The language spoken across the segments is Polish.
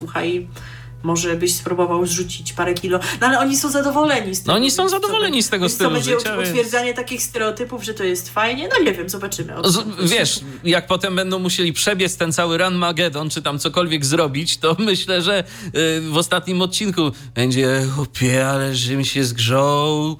słuchaj, może byś spróbował zrzucić parę kilo. No ale oni są zadowoleni z tego. No oni są zadowoleni z tego stylu życia. To będzie potwierdzanie takich stereotypów, że to jest fajnie. No nie wiem, zobaczymy. Wiesz, jak potem będą musieli przebiec ten cały Ranmagedon, czy tam cokolwiek zrobić, to myślę, że w ostatnim odcinku będzie chłopie, ale żebym się zgrzął.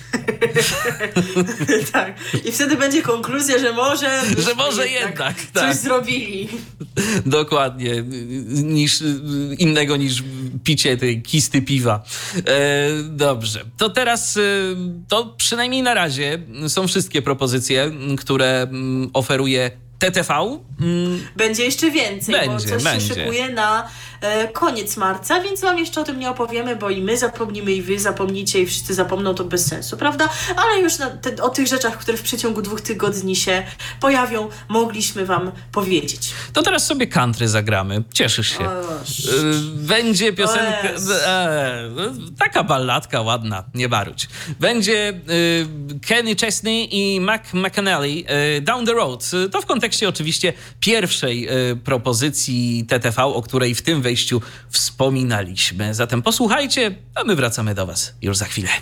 Tak. I wtedy będzie konkluzja, że może jednak coś tak zrobili. Dokładnie. Innego niż picie tej kisty piwa. Dobrze. To teraz to przynajmniej na razie są wszystkie propozycje, które oferuje TTV. Będzie jeszcze więcej, bo coś się szykuje na koniec marca, więc wam jeszcze o tym nie opowiemy, bo i my zapomnimy, i wy zapomnicie, i wszyscy zapomną, to bez sensu, prawda? Ale już o tych rzeczach, które w przeciągu 2 tygodni się pojawią, mogliśmy wam powiedzieć. To teraz sobie country zagramy. Cieszysz się. Będzie piosenka... taka balladka ładna, nie marudź. Będzie Kenny Chesney i Mac McAnally Down the Road. To w kontekście oczywiście pierwszej propozycji TTV, o której w tym wejściu wspominaliśmy. Zatem posłuchajcie, a my wracamy do was już za chwilę.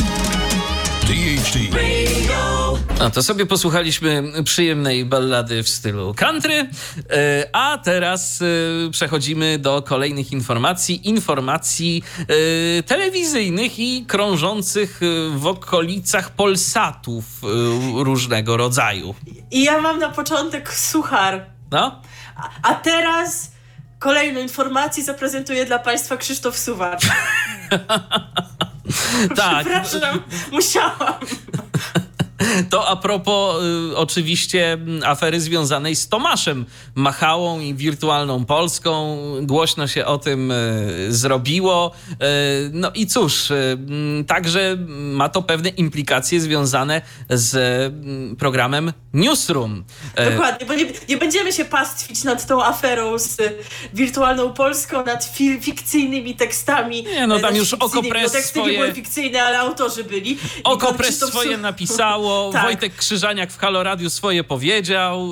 No to sobie posłuchaliśmy przyjemnej ballady w stylu country, a teraz przechodzimy do kolejnych informacji telewizyjnych i krążących w okolicach Polsatów różnego rodzaju. I ja mam na początek suchar. No? A teraz kolejną informację zaprezentuję dla państwa Krzysztof Suwacz. Tak. Przepraszam, musiałam. To a propos oczywiście afery związanej z Tomaszem Machałą i Wirtualną Polską. Głośno się o tym zrobiło. No i cóż, także ma to pewne implikacje związane z programem Newsroom. Dokładnie, bo nie będziemy się pastwić nad tą aferą z Wirtualną Polską, nad fikcyjnymi tekstami. Nie, no tam już Okopres teksty nie były fikcyjne, ale autorzy byli. Okopres swoje napisało. Tak. Wojtek Krzyżaniak w Halo Radiu swoje powiedział.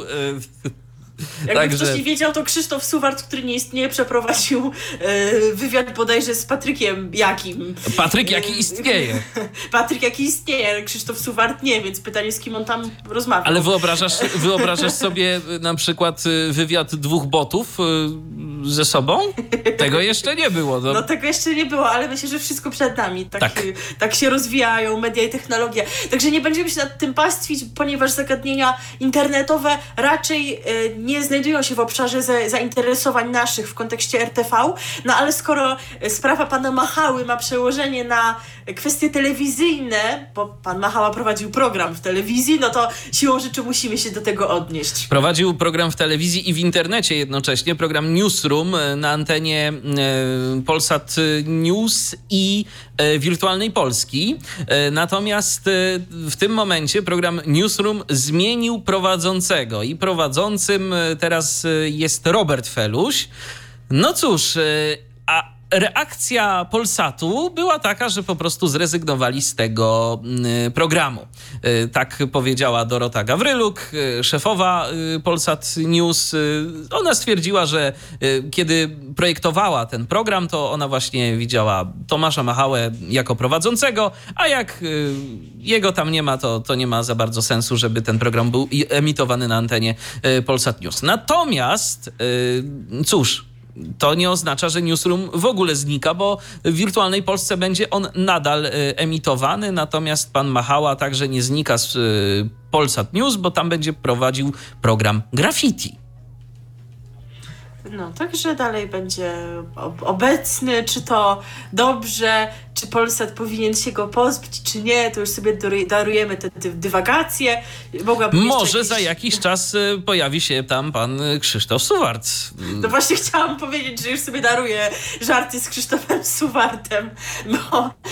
Jakby Także... ktoś nie wiedział, to Krzysztof Suwart, który nie istnieje, przeprowadził wywiad bodajże z Patrykiem Jakim. Patryk Jaki istnieje. Patryk Jaki istnieje, ale Krzysztof Suwart nie, więc pytanie, z kim on tam rozmawia. Ale wyobrażasz sobie na przykład wywiad 2 botów ze sobą? Tego jeszcze nie było. No tego jeszcze nie było, ale myślę, że wszystko przed nami. Tak się rozwijają media i technologia. Także nie będziemy się nad tym pastwić, ponieważ zagadnienia internetowe raczej nie znajdują się w obszarze zainteresowań naszych w kontekście RTV, no ale skoro sprawa pana Machały ma przełożenie na kwestie telewizyjne, bo pan Machała prowadził program w telewizji, no to siłą rzeczy musimy się do tego odnieść. Prowadził program w telewizji i w internecie jednocześnie, program Newsroom na antenie Polsat News i Wirtualnej Polski. Natomiast w tym momencie program Newsroom zmienił prowadzącego i prowadzącym teraz jest Robert Feluś. No cóż, a reakcja Polsatu była taka, że po prostu zrezygnowali z tego programu. Tak powiedziała Dorota Gawryluk, szefowa Polsat News. Ona stwierdziła, że kiedy projektowała ten program, to ona właśnie widziała Tomasza Machałę jako prowadzącego, a jak jego tam nie ma, to nie ma za bardzo sensu, żeby ten program był emitowany na antenie Polsat News. Natomiast, cóż, to nie oznacza, że Newsroom w ogóle znika, bo w Wirtualnej Polsce będzie on nadal emitowany, natomiast pan Machała także nie znika z Polsat News, bo tam będzie prowadził program Graffiti. No, także dalej będzie obecny, czy to dobrze, czy Polsat powinien się go pozbyć, czy nie, to już sobie darujemy te dywagacje. Może za jakiś czas pojawi się tam pan Krzysztof Suwart. No właśnie chciałam powiedzieć, że już sobie daruję żarty z Krzysztofem Suwartem,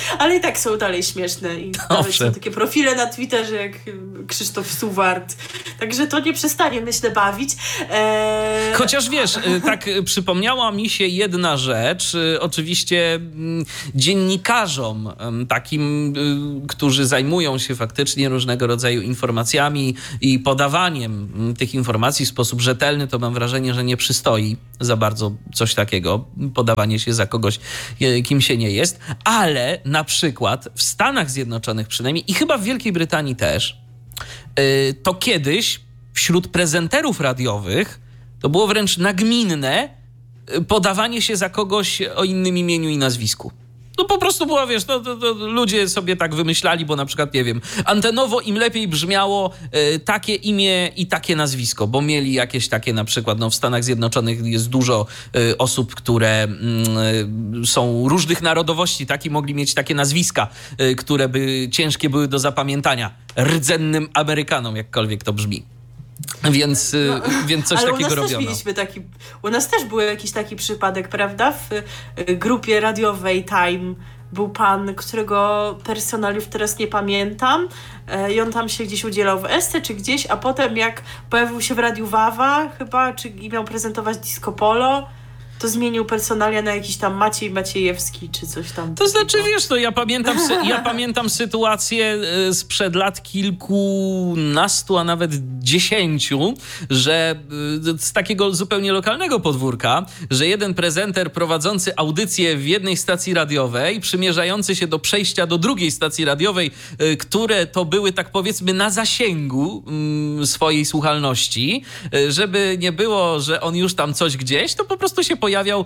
ale i tak są dalej śmieszne i nawet są takie profile na Twitterze jak Krzysztof Suward. Także to nie przestanie, myślę, bawić. Chociaż wiesz, tak przypomniała mi się jedna rzecz. Oczywiście dziennikarzom takim, którzy zajmują się faktycznie różnego rodzaju informacjami i podawaniem tych informacji w sposób rzetelny, to mam wrażenie, że nie przystoi za bardzo coś takiego, podawanie się za kogoś, kim się nie jest, ale na przykład w Stanach Zjednoczonych przynajmniej i chyba w Wielkiej Brytanii też, to kiedyś wśród prezenterów radiowych to było wręcz nagminne podawanie się za kogoś o innym imieniu i nazwisku. No po prostu było, wiesz, to ludzie sobie tak wymyślali, bo na przykład, nie wiem, antenowo im lepiej brzmiało takie imię i takie nazwisko, bo mieli jakieś takie na przykład, no w Stanach Zjednoczonych jest dużo osób, które są różnych narodowości, tak, i mogli mieć takie nazwiska, które by ciężkie były do zapamiętania rdzennym Amerykanom, jakkolwiek to brzmi. Więc coś takiego robiono. U nas też był jakiś taki przypadek, prawda? W grupie radiowej Time był pan, którego personaliów teraz nie pamiętam i on tam się gdzieś udzielał w Esce czy gdzieś, a potem jak pojawił się w Radiu Wawa chyba, czy miał prezentować Disco Polo, to zmienił personalia na jakiś tam Maciej Maciejewski, czy coś tam. To znaczy, wiesz, to ja pamiętam sytuację sprzed lat kilkunastu, a nawet 10, że z takiego zupełnie lokalnego podwórka, że jeden prezenter prowadzący audycję w jednej stacji radiowej, przymierzający się do przejścia do drugiej stacji radiowej, które to były, tak powiedzmy, na zasięgu swojej słuchalności, żeby nie było, że on już tam coś gdzieś, to po prostu się pojawiał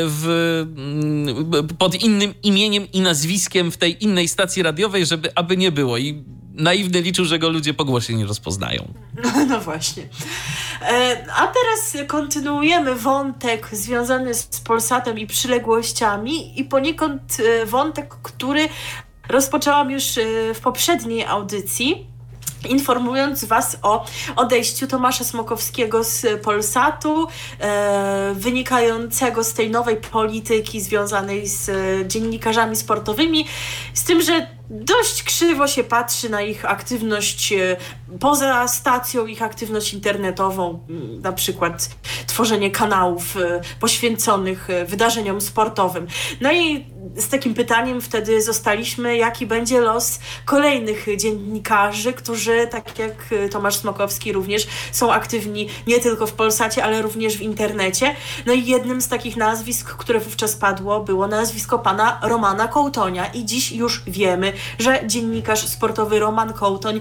pod innym imieniem i nazwiskiem w tej innej stacji radiowej, aby nie było. I naiwny liczył, że go ludzie po głosie nie rozpoznają. No właśnie. A teraz kontynuujemy wątek związany z Polsatem i przyległościami i poniekąd wątek, który rozpoczęłam już w poprzedniej audycji, informując Was o odejściu Tomasza Smokowskiego z Polsatu, wynikającego z tej nowej polityki związanej z dziennikarzami sportowymi, z tym, że dość krzywo się patrzy na ich aktywność poza stacją, ich aktywność internetową, na przykład tworzenie kanałów poświęconych wydarzeniom sportowym. No i z takim pytaniem wtedy zostaliśmy, jaki będzie los kolejnych dziennikarzy, którzy, tak jak Tomasz Smokowski, również są aktywni nie tylko w Polsacie, ale również w internecie. No i jednym z takich nazwisk, które wówczas padło, było nazwisko pana Romana Kołtonia i dziś już wiemy, że dziennikarz sportowy Roman Kołtoń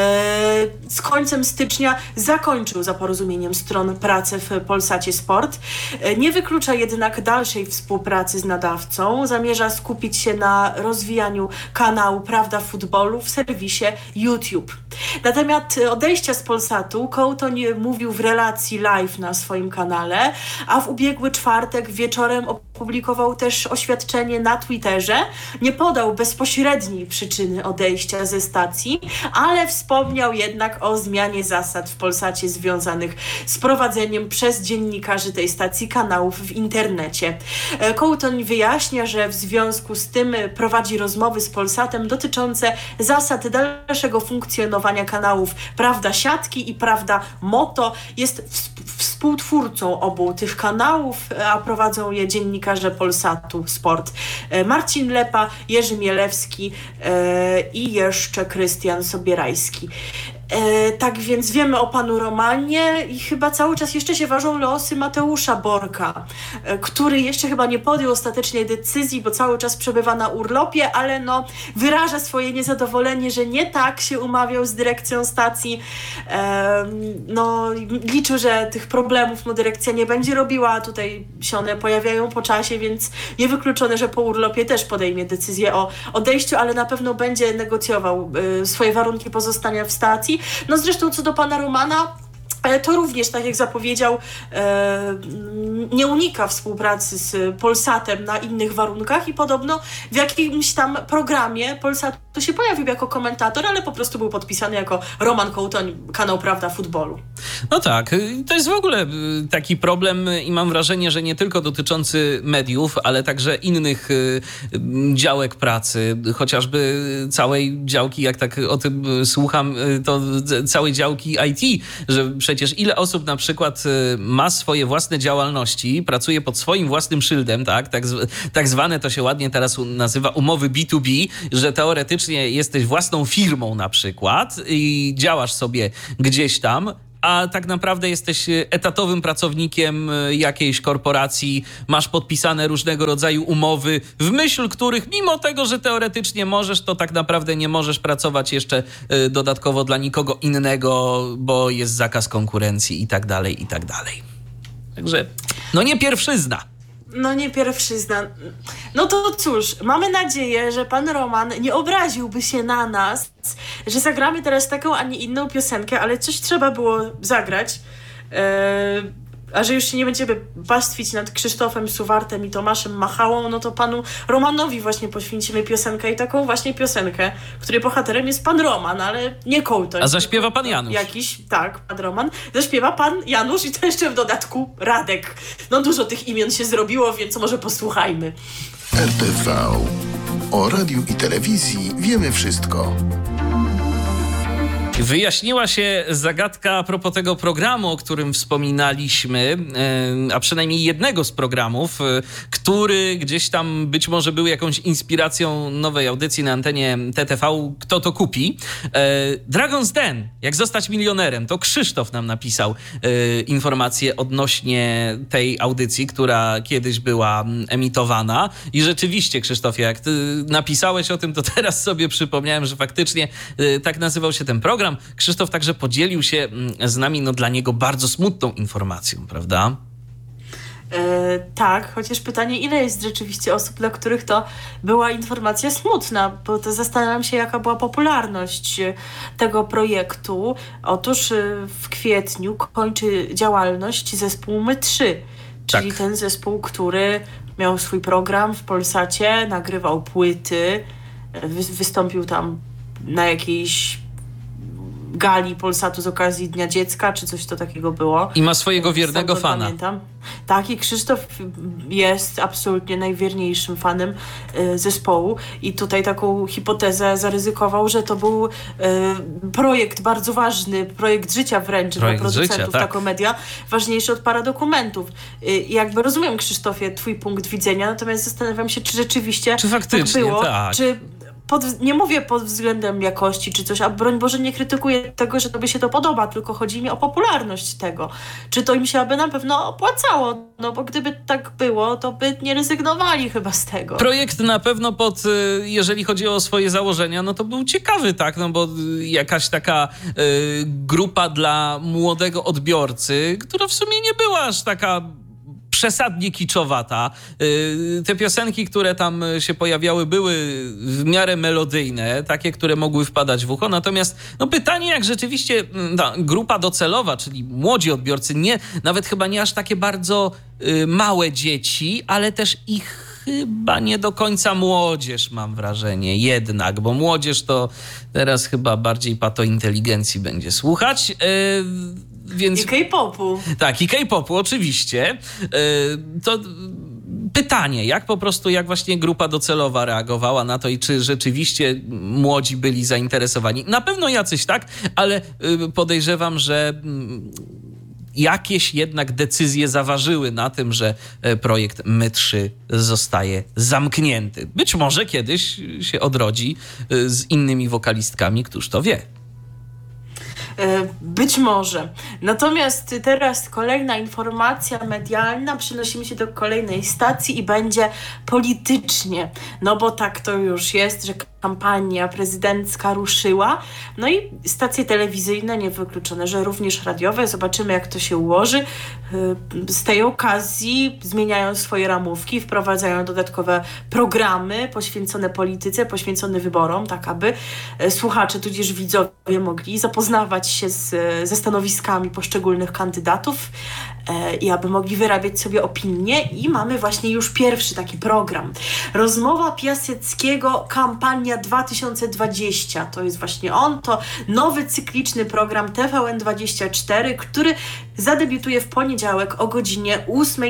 z końcem stycznia zakończył za porozumieniem stron pracę w Polsacie Sport. Nie wyklucza jednak dalszej współpracy z nadawcą. Zamierza skupić się na rozwijaniu kanału Prawda Futbolu w serwisie YouTube. Na temat odejścia z Polsatu Kołtoń mówił w relacji live na swoim kanale, a w ubiegły czwartek wieczorem opublikował też oświadczenie na Twitterze. Nie podał bezpośredniej przyczyny odejścia ze stacji, ale wspomniał jednak o zmianie zasad w Polsacie związanych z prowadzeniem przez dziennikarzy tej stacji kanałów w internecie. Kołtoń wyjaśnia, że w związku z tym prowadzi rozmowy z Polsatem dotyczące zasad dalszego funkcjonowania kanałów Prawda Siatki i Prawda Moto. Jest współtwórcą obu tych kanałów, a prowadzą je dziennikarze Polsatu Sport Marcin Lepa, Jerzy Mielewski i jeszcze Krystian Sobierajski. Tak więc wiemy o panu Romanie i chyba cały czas jeszcze się ważą losy Mateusza Borka, który jeszcze chyba nie podjął ostatecznej decyzji, bo cały czas przebywa na urlopie, ale no wyraża swoje niezadowolenie, że nie tak się umawiał z dyrekcją stacji. No liczył, że tych problemów mu dyrekcja nie będzie robiła, a tutaj się one pojawiają po czasie, więc niewykluczone, że po urlopie też podejmie decyzję o odejściu, ale na pewno będzie negocjował swoje warunki pozostania w stacji. No zresztą co do pana Romana, to również, tak jak zapowiedział, nie unika współpracy z Polsatem na innych warunkach i podobno w jakimś tam programie Polsatu to się pojawił jako komentator, ale po prostu był podpisany jako Roman Kołtoń, kanał Prawda Futbolu. No tak, to jest w ogóle taki problem i mam wrażenie, że nie tylko dotyczący mediów, ale także innych działek pracy, chociażby całej działki, jak tak o tym słucham, to całej działki IT, że przecież ile osób na przykład ma swoje własne działalności, pracuje pod swoim własnym szyldem, tak zwane to się ładnie teraz nazywa umowy B2B, że teoretycznie jesteś własną firmą na przykład i działasz sobie gdzieś tam, a tak naprawdę jesteś etatowym pracownikiem jakiejś korporacji, masz podpisane różnego rodzaju umowy, w myśl których mimo tego, że teoretycznie możesz, to tak naprawdę nie możesz pracować jeszcze dodatkowo dla nikogo innego, bo jest zakaz konkurencji i tak dalej, i tak dalej. Także, no nie pierwszyzna. No nie pierwszyzna. No to cóż, mamy nadzieję, że pan Roman nie obraziłby się na nas, że zagramy teraz taką, a nie inną piosenkę, ale coś trzeba było zagrać. A że już się nie będziemy pastwić nad Krzysztofem Suwartem i Tomaszem Machałą, no to panu Romanowi właśnie poświęcimy piosenkę i taką właśnie piosenkę, której bohaterem jest pan Roman, ale nie Kołtoń. A zaśpiewa pan Janusz. Tak, pan Roman. Zaśpiewa pan Janusz i to jeszcze w dodatku Radek. No dużo tych imion się zrobiło, więc może posłuchajmy. RTV. O radiu i telewizji wiemy wszystko. Wyjaśniła się zagadka a propos tego programu, o którym wspominaliśmy, a przynajmniej jednego z programów, który gdzieś tam być może był jakąś inspiracją nowej audycji na antenie TTV. Kto to kupi? Dragon's Den. Jak zostać milionerem? To Krzysztof nam napisał informację odnośnie tej audycji, która kiedyś była emitowana. I rzeczywiście, Krzysztofie, jak ty napisałeś o tym, to teraz sobie przypomniałem, że faktycznie tak nazywał się ten program. Krzysztof także podzielił się z nami dla niego bardzo smutną informacją, prawda? Tak, chociaż pytanie, ile jest rzeczywiście osób, dla których to była informacja smutna, bo to zastanawiam się, jaka była popularność tego projektu. Otóż w kwietniu kończy działalność zespół My 3, czyli ten zespół, który miał swój program w Polsacie, nagrywał płyty, wystąpił tam na jakiejś gali Polsatu z okazji Dnia Dziecka, czy coś to takiego było. I ma swojego wiernego fana. Pamiętam. Tak, i Krzysztof jest absolutnie najwierniejszym fanem zespołu i tutaj taką hipotezę zaryzykował, że to był projekt bardzo ważny, projekt życia wręcz dla producentów, ta komedia, ważniejszy od paradokumentów. Jakby rozumiem, Krzysztofie, twój punkt widzenia, natomiast zastanawiam się, czy rzeczywiście faktycznie tak było, tak. czy nie mówię pod względem jakości czy coś, a broń Boże nie krytykuję tego, że tobie się to podoba, tylko chodzi mi o popularność tego. Czy to im się aby na pewno opłacało? No bo gdyby tak było, to by nie rezygnowali chyba z tego. Projekt na pewno jeżeli chodzi o swoje założenia, no to był ciekawy, tak? No bo jakaś taka grupa dla młodego odbiorcy, która w sumie nie była aż taka przesadnie kiczowata. Te piosenki, które tam się pojawiały, były w miarę melodyjne, takie, które mogły wpadać w ucho. Natomiast pytanie, jak rzeczywiście ta grupa docelowa, czyli młodzi odbiorcy, nawet chyba nie aż takie bardzo małe dzieci, ale też ich chyba nie do końca młodzież, mam wrażenie, jednak, bo młodzież to teraz chyba bardziej patointeligencji będzie słuchać. Więc... I K-popu. Tak, i K-popu oczywiście. To pytanie, jak właśnie grupa docelowa reagowała na to i czy rzeczywiście młodzi byli zainteresowani. Na pewno jacyś tak, ale podejrzewam, że jakieś jednak decyzje zaważyły na tym, że projekt My 3 zostaje zamknięty. Być może kiedyś się odrodzi z innymi wokalistkami, któż to wie. Być może. Natomiast teraz kolejna informacja medialna. Przenosimy się do kolejnej stacji i będzie politycznie. No bo tak to już jest, że kampania prezydencka ruszyła. No i stacje telewizyjne, niewykluczone, że również radiowe. Zobaczymy, jak to się ułoży. Z tej okazji zmieniają swoje ramówki, wprowadzają dodatkowe programy poświęcone polityce, poświęcone wyborom, tak aby słuchacze, tudzież widzowie mogli zapoznawać się ze stanowiskami poszczególnych kandydatów. i aby mogli wyrabiać sobie opinie i mamy właśnie już pierwszy taki program. Rozmowa Piaseckiego, kampania 2020. To jest właśnie on, to nowy cykliczny program TVN24, który zadebiutuje w poniedziałek o godzinie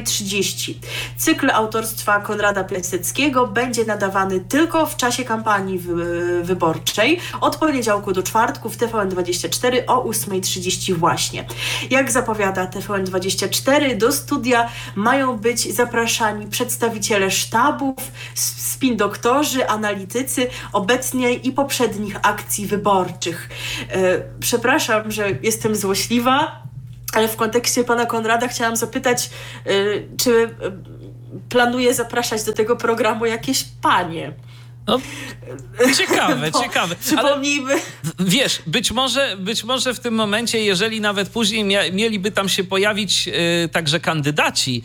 8:30. Cykl autorstwa Konrada Piaseckiego będzie nadawany tylko w czasie kampanii wyborczej od poniedziałku do czwartku w TVN24 o 8:30 właśnie. Jak zapowiada TVN24, do studia mają być zapraszani przedstawiciele sztabów, spin-doktorzy, analitycy obecnej i poprzednich akcji wyborczych. Przepraszam, że jestem złośliwa, ale w kontekście pana Konrada chciałam zapytać, czy planuje zapraszać do tego programu jakieś panie? No, ciekawe. Przypomnijmy. Ale, wiesz, być może w tym momencie, jeżeli nawet później mieliby tam się pojawić także kandydaci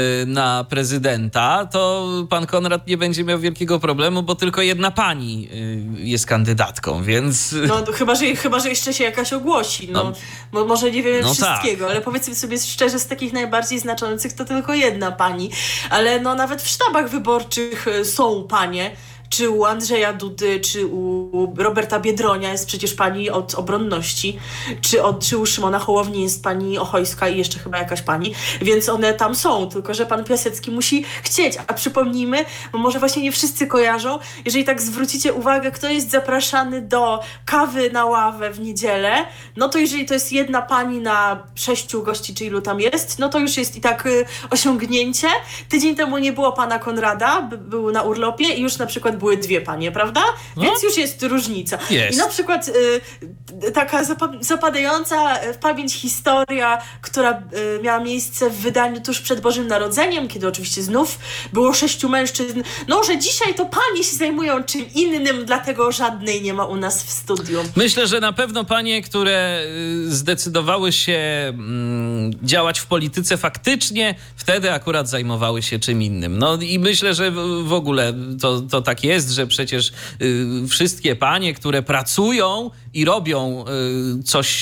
na prezydenta, to pan Konrad nie będzie miał wielkiego problemu, bo tylko jedna pani jest kandydatką, więc... No chyba, że jeszcze się jakaś ogłosi. Może nie wiemy wszystkiego, tak. Ale powiedzmy sobie szczerze, z takich najbardziej znaczących to tylko jedna pani. Ale nawet w sztabach wyborczych są panie. Czy u Andrzeja Dudy, czy u Roberta Biedronia jest przecież pani od obronności, czy u Szymona Hołowni jest pani Ochojska i jeszcze chyba jakaś pani, więc one tam są, tylko że pan Piasecki musi chcieć. A przypomnijmy, bo może właśnie nie wszyscy kojarzą, jeżeli tak zwrócicie uwagę, kto jest zapraszany do kawy na ławę w niedzielę, no to jeżeli to jest jedna pani na 6 gości, czy ilu tam jest, no to już jest i tak osiągnięcie. Tydzień temu nie było pana Konrada, był na urlopie i już na przykład były 2 panie, prawda? Więc już jest różnica. Jest. I na przykład taka zapadająca w pamięć historia, która miała miejsce w wydaniu tuż przed Bożym Narodzeniem, kiedy oczywiście znów było 6 mężczyzn. No, że dzisiaj to panie się zajmują czym innym, dlatego żadnej nie ma u nas w studiu. Myślę, że na pewno panie, które zdecydowały się działać w polityce faktycznie, wtedy akurat zajmowały się czym innym. No i myślę, że w ogóle to tak jest, że przecież wszystkie panie, które pracują i robią coś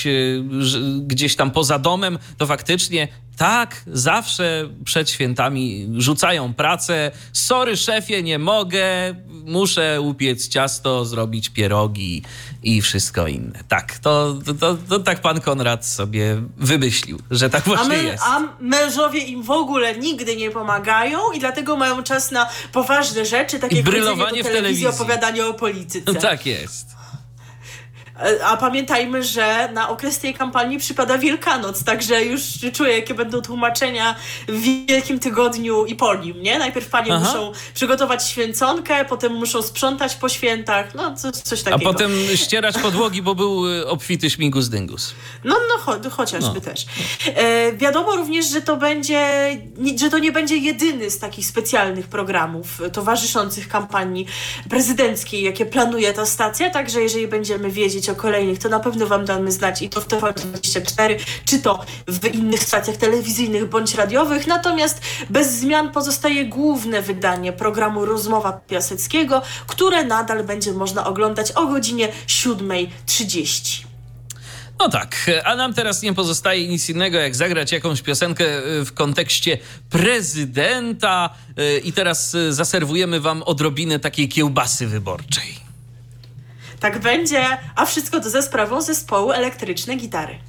gdzieś tam poza domem, to faktycznie tak, zawsze przed świętami rzucają pracę. Sorry, szefie, nie mogę, muszę upiec ciasto, zrobić pierogi i wszystko inne. Tak, to tak pan Konrad sobie wymyślił, że tak właśnie jest. A mężowie im w ogóle nigdy nie pomagają i dlatego mają czas na poważne rzeczy, takie jak brylowanie w telewizji, opowiadanie o polityce. Tak jest. A pamiętajmy, że na okres tej kampanii przypada Wielkanoc, także już czuję, jakie będą tłumaczenia w Wielkim Tygodniu i po nim, nie? Najpierw panie muszą przygotować święconkę, potem muszą sprzątać po świętach, coś takiego. A potem ścierać podłogi, bo był obfity śmigus dyngus. Chociażby też. Wiadomo również, że to nie będzie jedyny z takich specjalnych programów towarzyszących kampanii prezydenckiej, jakie planuje ta stacja, także jeżeli będziemy wiedzieć o kolejnych, to na pewno wam damy znać i to w TVN24, czy to w innych stacjach telewizyjnych bądź radiowych. Natomiast bez zmian pozostaje główne wydanie programu Rozmowa Piaseckiego, które nadal będzie można oglądać o godzinie 7:30. No tak, a nam teraz nie pozostaje nic innego, jak zagrać jakąś piosenkę w kontekście prezydenta i teraz zaserwujemy wam odrobinę takiej kiełbasy wyborczej. Tak będzie, a wszystko to za sprawą zespołu Elektryczne Gitary.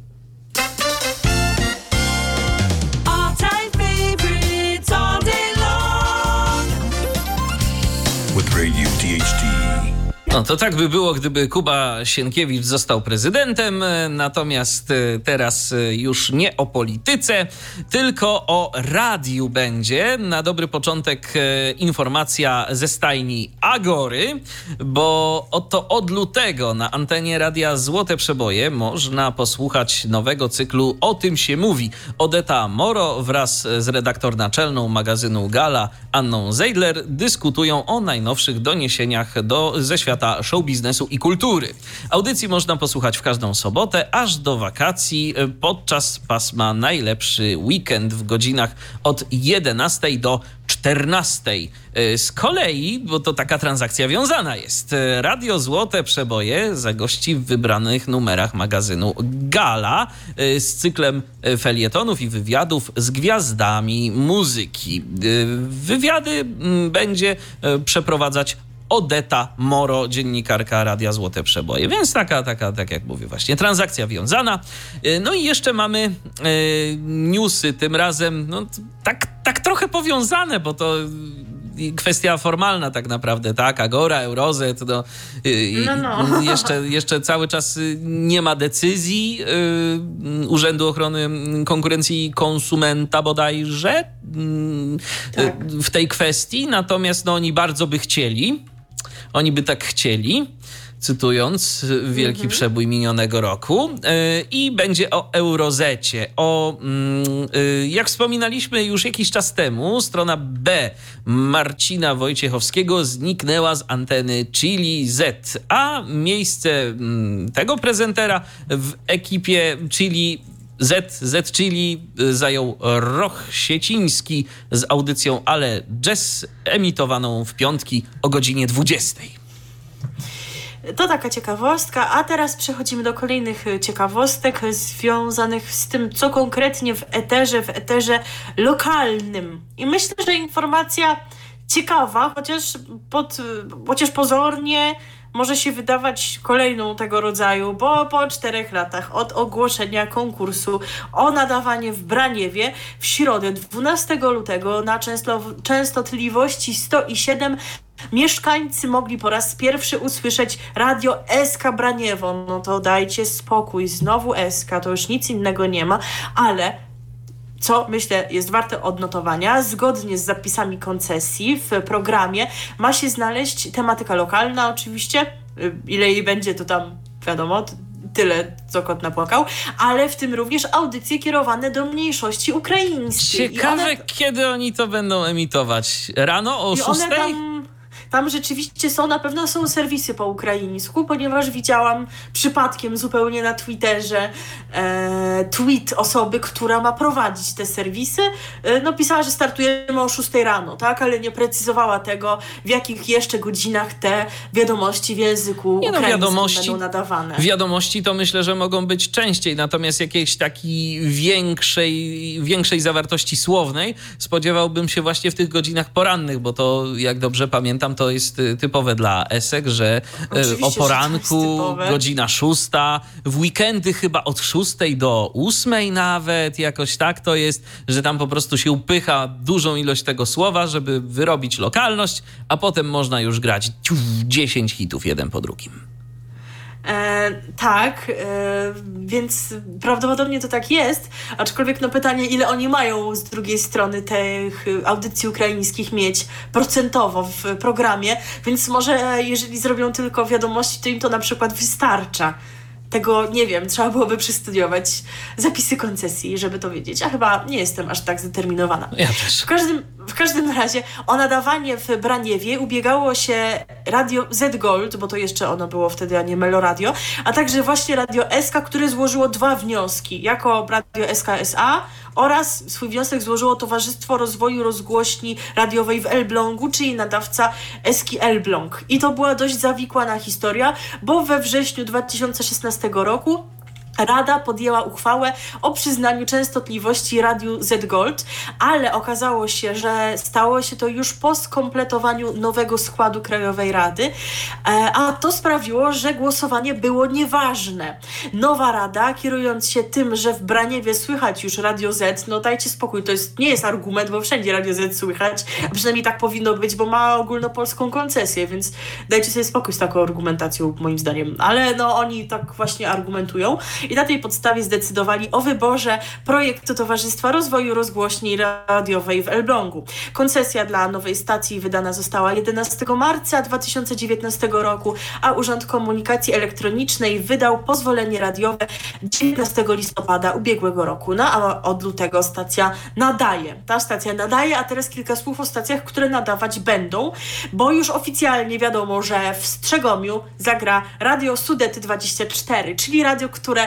With Radio DHT. No to tak by było, gdyby Kuba Sienkiewicz został prezydentem, natomiast teraz już nie o polityce, tylko o radiu będzie. Na dobry początek informacja ze stajni Agory, bo oto od lutego na antenie Radia Złote Przeboje można posłuchać nowego cyklu O tym się mówi. Odeta Moro wraz z redaktor naczelną magazynu Gala Anną Zeidler dyskutują o najnowszych doniesieniach ze świata show biznesu i kultury. Audycji można posłuchać w każdą sobotę, aż do wakacji podczas pasma Najlepszy Weekend w godzinach od 11 do 14. Z kolei, bo to taka transakcja wiązana jest, Radio Złote Przeboje zagości w wybranych numerach magazynu Gala z cyklem felietonów i wywiadów z gwiazdami muzyki. Wywiady będzie przeprowadzać Odeta Moro, dziennikarka Radia Złote Przeboje. Więc taka, tak jak mówię właśnie, transakcja wiązana. No i jeszcze mamy newsy, tym razem tak trochę powiązane, bo to kwestia formalna tak naprawdę, tak? Agora, Eurozet, Jeszcze cały czas nie ma decyzji Urzędu Ochrony Konkurencji i Konsumenta bodajże w tej kwestii, natomiast oni bardzo by chcieli, oni by tak chcieli, cytując wielki przebój minionego roku. I będzie o Eurozecie. Jak wspominaliśmy już jakiś czas temu, strona B Marcina Wojciechowskiego zniknęła z anteny Chili Z, a miejsce tego prezentera w ekipie Chili Z Chili zajął Roch Sieciński z audycją Ale Jazz, emitowaną w piątki o godzinie 20. To taka ciekawostka, a teraz przechodzimy do kolejnych ciekawostek związanych z tym, co konkretnie w eterze lokalnym. I myślę, że informacja ciekawa, chociaż pozornie może się wydawać kolejną tego rodzaju, bo po 4 latach od ogłoszenia konkursu o nadawanie w Braniewie w środę 12 lutego na częstotliwości 107 mieszkańcy mogli po raz pierwszy usłyszeć radio SK Braniewo. No to dajcie spokój, znowu SK, to już nic innego nie ma, ale co myślę jest warte odnotowania, zgodnie z zapisami koncesji w programie ma się znaleźć tematyka lokalna oczywiście, ile jej będzie to tam wiadomo, tyle co kot napłakał, ale w tym również audycje kierowane do mniejszości ukraińskiej. Ciekawe, kiedy oni to będą emitować? Rano o 6? Tam rzeczywiście na pewno są serwisy po ukraińsku, ponieważ widziałam przypadkiem zupełnie na Twitterze tweet osoby, która ma prowadzić te serwisy. Pisała, że startujemy o 6 rano, tak? Ale nie precyzowała tego, w jakich jeszcze godzinach te wiadomości w języku ukraińskim będą nadawane. Wiadomości to myślę, że mogą być częściej, natomiast jakiejś takiej większej zawartości słownej spodziewałbym się właśnie w tych godzinach porannych, bo to, jak dobrze pamiętam, to jest typowe dla ESEK, że oczywiście, o poranku godzina 6, w weekendy chyba od 6 do 8 nawet, jakoś tak to jest, że tam po prostu się upycha dużą ilość tego słowa, żeby wyrobić lokalność, a potem można już grać 10 hitów jeden po drugim. Więc prawdopodobnie to tak jest, aczkolwiek pytanie, ile oni mają z drugiej strony tych audycji ukraińskich mieć procentowo w programie, więc może jeżeli zrobią tylko wiadomości, to im to na przykład wystarcza. Tego nie wiem, trzeba byłoby przestudiować zapisy koncesji, żeby to wiedzieć, a chyba nie jestem aż tak zdeterminowana. Ja też. W każdym razie o nadawanie w Braniewie ubiegało się Radio Z Gold, bo to jeszcze ono było wtedy, a nie Meloradio, a także właśnie Radio SK, które złożyło 2 wnioski, jako Radio SK SA oraz swój wniosek złożyło Towarzystwo Rozwoju Rozgłośni Radiowej w Elblągu, czyli nadawca Eski Elbląg. I to była dość zawikłana historia, bo we wrześniu 2016 roku Rada podjęła uchwałę o przyznaniu częstotliwości Radiu Z Gold, ale okazało się, że stało się to już po skompletowaniu nowego składu Krajowej Rady, a to sprawiło, że głosowanie było nieważne. Nowa Rada, kierując się tym, że w Braniewie słychać już Radio Z, dajcie spokój, to nie jest argument, bo wszędzie Radio Z słychać, a przynajmniej tak powinno być, bo ma ogólnopolską koncesję, więc dajcie sobie spokój z taką argumentacją, moim zdaniem. Ale oni tak właśnie argumentują. I na tej podstawie zdecydowali o wyborze projektu Towarzystwa Rozwoju Rozgłośni Radiowej w Elblągu. Koncesja dla nowej stacji wydana została 11 marca 2019 roku, a Urząd Komunikacji Elektronicznej wydał pozwolenie radiowe 19 listopada ubiegłego roku. A od lutego stacja nadaje. Ta stacja nadaje, a teraz kilka słów o stacjach, które nadawać będą, bo już oficjalnie wiadomo, że w Strzegomiu zagra Radio Sudety 24, czyli radio, które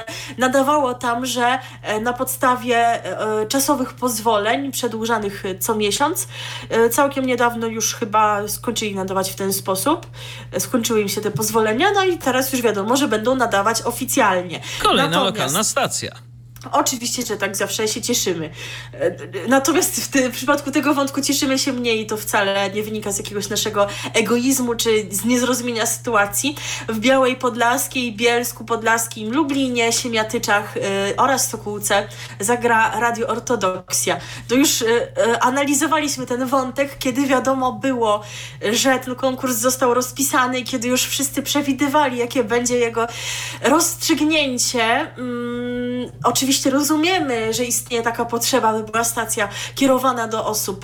nadawało tam, że na podstawie czasowych pozwoleń przedłużanych co miesiąc, całkiem niedawno już chyba skończyli nadawać w ten sposób, skończyły im się te pozwolenia, no i teraz już wiadomo, że będą nadawać oficjalnie. Kolejna lokalna stacja. Oczywiście, że tak, zawsze się cieszymy. Natomiast w przypadku tego wątku cieszymy się mniej i to wcale nie wynika z jakiegoś naszego egoizmu czy z niezrozumienia sytuacji. W Białej Podlaskiej, Bielsku Podlaskim, Lublinie, Siemiatyczach oraz Sokółce zagra Radio Ortodoksja. To już analizowaliśmy ten wątek, kiedy wiadomo było, że ten konkurs został rozpisany i kiedy już wszyscy przewidywali, jakie będzie jego rozstrzygnięcie. Oczywiście rozumiemy, że istnieje taka potrzeba, by była stacja kierowana do osób,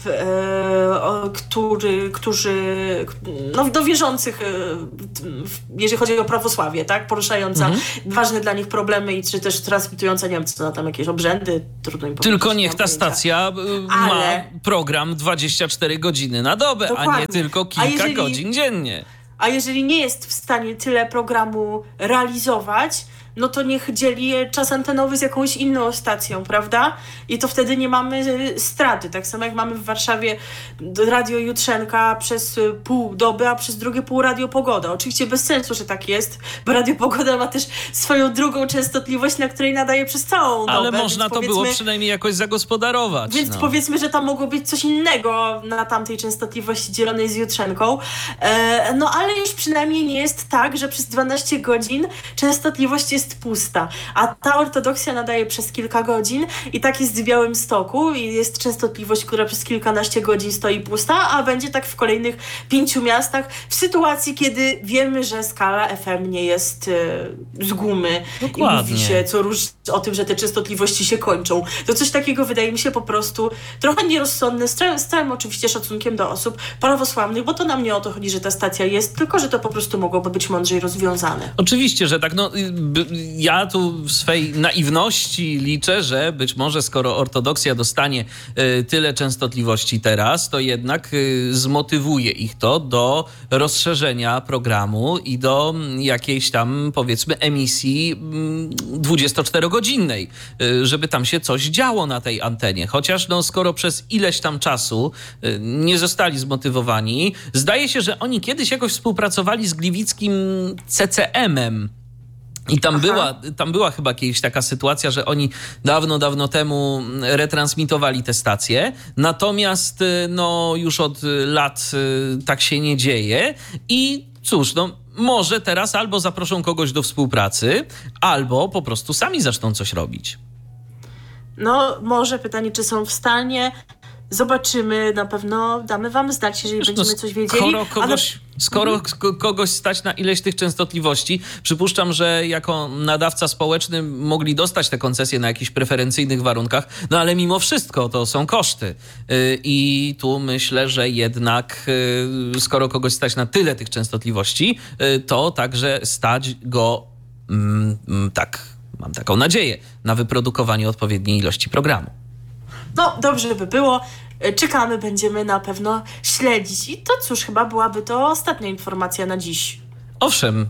którzy do wierzących, jeżeli chodzi o prawosławie, tak? Poruszająca ważne dla nich problemy i czy też transmitująca, nie wiem, co tam jakieś obrzędy, trudno im powiedzieć. Tylko niech ta stacja ma program 24 godziny na dobę, dokładnie. A nie tylko kilka godzin dziennie. A jeżeli nie jest w stanie tyle programu realizować, no to niech dzieli czas antenowy z jakąś inną stacją, prawda? I to wtedy nie mamy straty. Tak samo jak mamy w Warszawie Radio Jutrzenka przez pół doby, a przez drugie pół Radio Pogoda. Oczywiście bez sensu, że tak jest, bo Radio Pogoda ma też swoją drugą częstotliwość, na której nadaje przez całą dobę. Ale można to było przynajmniej jakoś zagospodarować. Więc powiedzmy, że tam mogło być coś innego na tamtej częstotliwości dzielonej z Jutrzenką. No ale już przynajmniej nie jest tak, że przez 12 godzin częstotliwość jest pusta, a ta ortodoksja nadaje przez kilka godzin i tak jest w Białymstoku i jest częstotliwość, która przez kilkanaście godzin stoi pusta, a będzie tak w kolejnych 5 miastach w sytuacji, kiedy wiemy, że skala FM nie jest z gumy. Dokładnie. I mówi się co róż o tym, że te częstotliwości się kończą. To coś takiego wydaje mi się po prostu trochę nierozsądne, z całym oczywiście szacunkiem do osób prawosławnych, bo to nam nie o to chodzi, że ta stacja jest, tylko że to po prostu mogłoby być mądrzej rozwiązane. Oczywiście, że tak. Ja tu w swej naiwności liczę, że być może skoro ortodoksja dostanie tyle częstotliwości teraz, to jednak zmotywuje ich to do rozszerzenia programu i do jakiejś tam, powiedzmy, emisji 24-godzinnej, żeby tam się coś działo na tej antenie. Chociaż skoro przez ileś tam czasu nie zostali zmotywowani, zdaje się, że oni kiedyś jakoś współpracowali z gliwickim CCM-em. I tam była chyba kiedyś taka sytuacja, że oni dawno temu retransmitowali te stacje, natomiast już od lat tak się nie dzieje i cóż, może teraz albo zaproszą kogoś do współpracy, albo po prostu sami zaczną coś robić. Może pytanie, czy są w stanie. Zobaczymy, na pewno damy wam znać, jeżeli będziemy coś wiedzieli. Skoro kogoś stać na ileś tych częstotliwości, przypuszczam, że jako nadawca społeczny mogli dostać te koncesje na jakichś preferencyjnych warunkach, ale mimo wszystko to są koszty. I tu myślę, że jednak skoro kogoś stać na tyle tych częstotliwości, to także stać go, mam taką nadzieję, na wyprodukowanie odpowiedniej ilości programu. Dobrze by było. Czekamy, będziemy na pewno śledzić. I to cóż, chyba byłaby to ostatnia informacja na dziś. Owszem,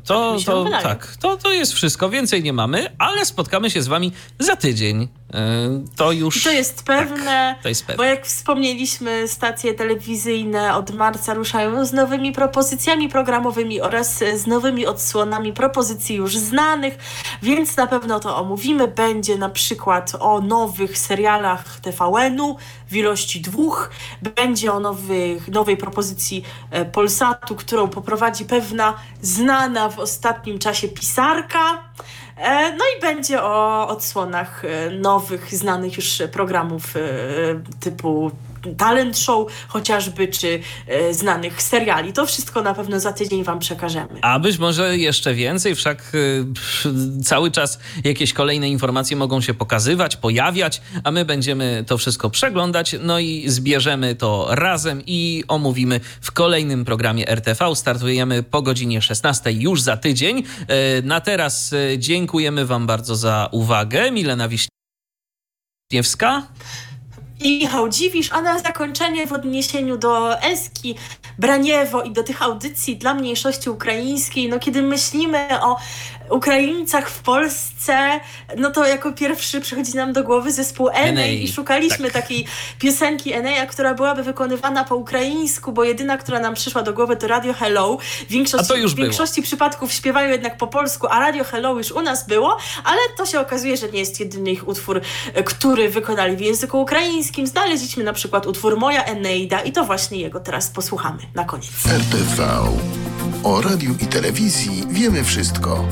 to jest wszystko. Więcej nie mamy, ale spotkamy się z wami za tydzień. To jest pewne, to jest pewne, bo jak wspomnieliśmy, stacje telewizyjne od marca ruszają z nowymi propozycjami programowymi oraz z nowymi odsłonami propozycji już znanych, więc na pewno to omówimy. Będzie na przykład o nowych serialach TVN-u w ilości 2, będzie o nowej propozycji Polsatu, którą poprowadzi pewna znana w ostatnim czasie pisarka. I będzie o odsłonach nowych, znanych już programów typu talent show chociażby, czy znanych seriali. To wszystko na pewno za tydzień wam przekażemy. A być może jeszcze więcej, wszak cały czas jakieś kolejne informacje mogą się pokazywać, pojawiać, a my będziemy to wszystko przeglądać, i zbierzemy to razem i omówimy w kolejnym programie RTV. Startujemy po godzinie 16 już za tydzień. Na teraz dziękujemy wam bardzo za uwagę. Milena Wiśniewska. i Michał Dziwisz, a na zakończenie w odniesieniu do Eski, Braniewo i do tych audycji dla mniejszości ukraińskiej, no kiedy myślimy o Ukraińcach w Polsce, no to jako pierwszy przychodzi nam do głowy zespół Enei i szukaliśmy takiej piosenki Eneja, która byłaby wykonywana po ukraińsku, bo jedyna, która nam przyszła do głowy to Radio Hello. W większości przypadków śpiewają jednak po polsku, a Radio Hello już u nas było, ale to się okazuje, że nie jest jedyny ich utwór, który wykonali w języku ukraińskim. Znaleźliśmy na przykład utwór Moja Eneida i to właśnie jego teraz posłuchamy na koniec. RTV. O radiu i telewizji wiemy wszystko.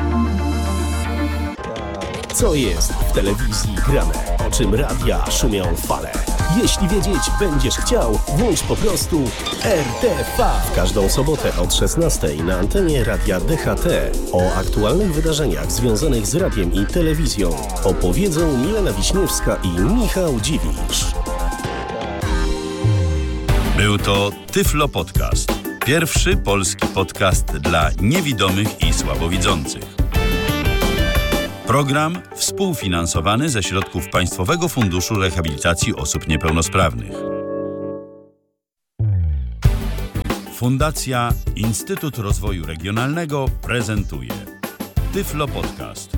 Co jest w telewizji grane? O czym radia szumią fale? Jeśli wiedzieć będziesz chciał, włącz po prostu RTV. W każdą sobotę od 16:00 na antenie Radia DHT o aktualnych wydarzeniach związanych z radiem i telewizją opowiedzą Milena Wiśniewska i Michał Dziwisz. Był to Tyflo Podcast. Pierwszy polski podcast dla niewidomych i słabowidzących. Program współfinansowany ze środków Państwowego Funduszu Rehabilitacji Osób Niepełnosprawnych. Fundacja Instytut Rozwoju Regionalnego prezentuje Tyflo Podcast.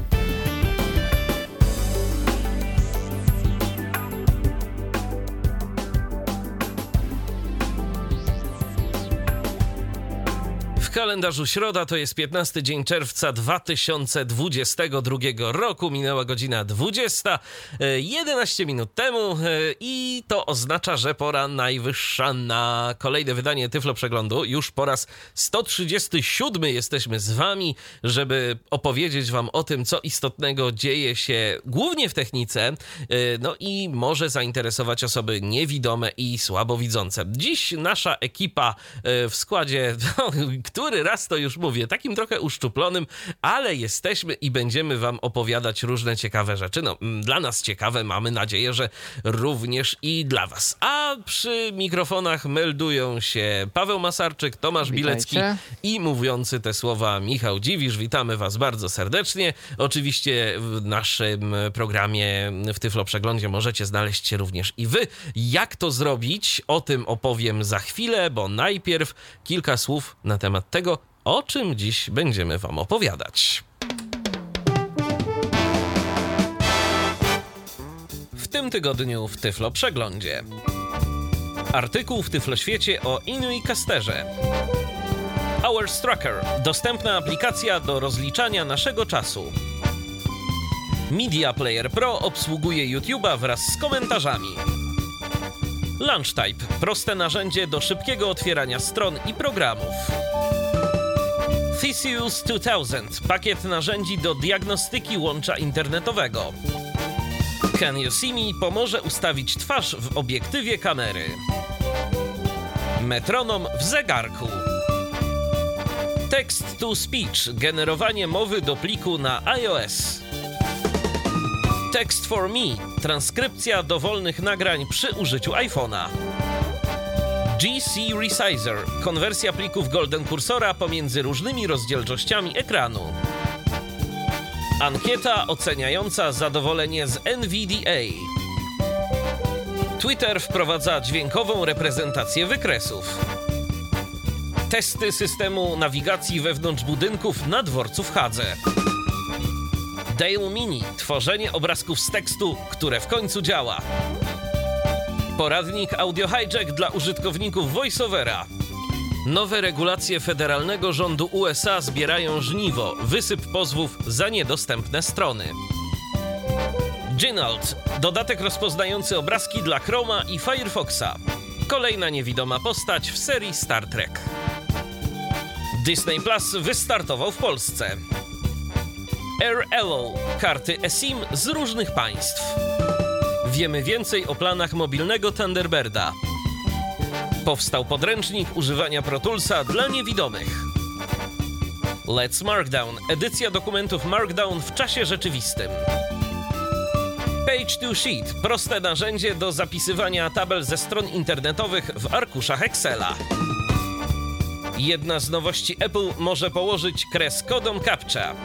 W kalendarzu środa to jest 15 dzień czerwca 2022 roku. Minęła godzina 20, 11 minut temu i to oznacza, że pora najwyższa na kolejne wydanie Tyflo Przeglądu. Już po raz 137 jesteśmy z wami, żeby opowiedzieć wam o tym, co istotnego dzieje się głównie w technice, no i może zainteresować osoby niewidome i słabowidzące. Dziś nasza ekipa w składzie, który raz to już mówię, takim trochę uszczuplonym, ale jesteśmy i będziemy wam opowiadać różne ciekawe rzeczy. No, dla nas ciekawe, mamy nadzieję, że również i dla was. A przy mikrofonach meldują się Paweł Masarczyk, Tomasz Bilecki i mówiący te słowa Michał Dziwisz. Witamy was bardzo serdecznie. Oczywiście w naszym programie w Tyflo Przeglądzie możecie znaleźć się również i wy. Jak to zrobić? O tym opowiem za chwilę, bo najpierw kilka słów na temat tego, o czym dziś będziemy wam opowiadać. W tym tygodniu w Tyflo Przeglądzie artykuł w Tyfloświecie o Inuit Casterze. Hours Tracker, dostępna aplikacja do rozliczania naszego czasu. Media Player Pro obsługuje YouTube'a wraz z komentarzami. LaunchType, proste narzędzie do szybkiego otwierania stron i programów. Theseus 2000, pakiet narzędzi do diagnostyki łącza internetowego. Can You See Me pomoże ustawić twarz w obiektywie kamery. Metronom w zegarku. Text to Speech, generowanie mowy do pliku na iOS. Text for Me, transkrypcja dowolnych nagrań przy użyciu iPhone'a. GC Resizer, konwersja plików Golden Cursora pomiędzy różnymi rozdzielczościami ekranu. Ankieta oceniająca zadowolenie z NVDA. Twitter wprowadza dźwiękową reprezentację wykresów. Testy systemu nawigacji wewnątrz budynków na dworcu w Hadze. Dale Mini, tworzenie obrazków z tekstu, które w końcu działa. Poradnik Audio Hijack dla użytkowników VoiceOvera. Nowe regulacje federalnego rządu USA zbierają żniwo. Wysyp pozwów za niedostępne strony. Ginault, dodatek rozpoznający obrazki dla Chroma i Firefoxa. Kolejna niewidoma postać w serii Star Trek. Disney Plus wystartował w Polsce. AirElo, karty eSIM z różnych państw. Wiemy więcej o planach mobilnego Thunderbirda. Powstał podręcznik używania Pro Toolsa dla niewidomych. Let's Markdown, edycja dokumentów Markdown w czasie rzeczywistym. Page to Sheet, proste narzędzie do zapisywania tabel ze stron internetowych w arkuszach Excela. Jedna z nowości Apple może położyć kres kodom CAPTCHA.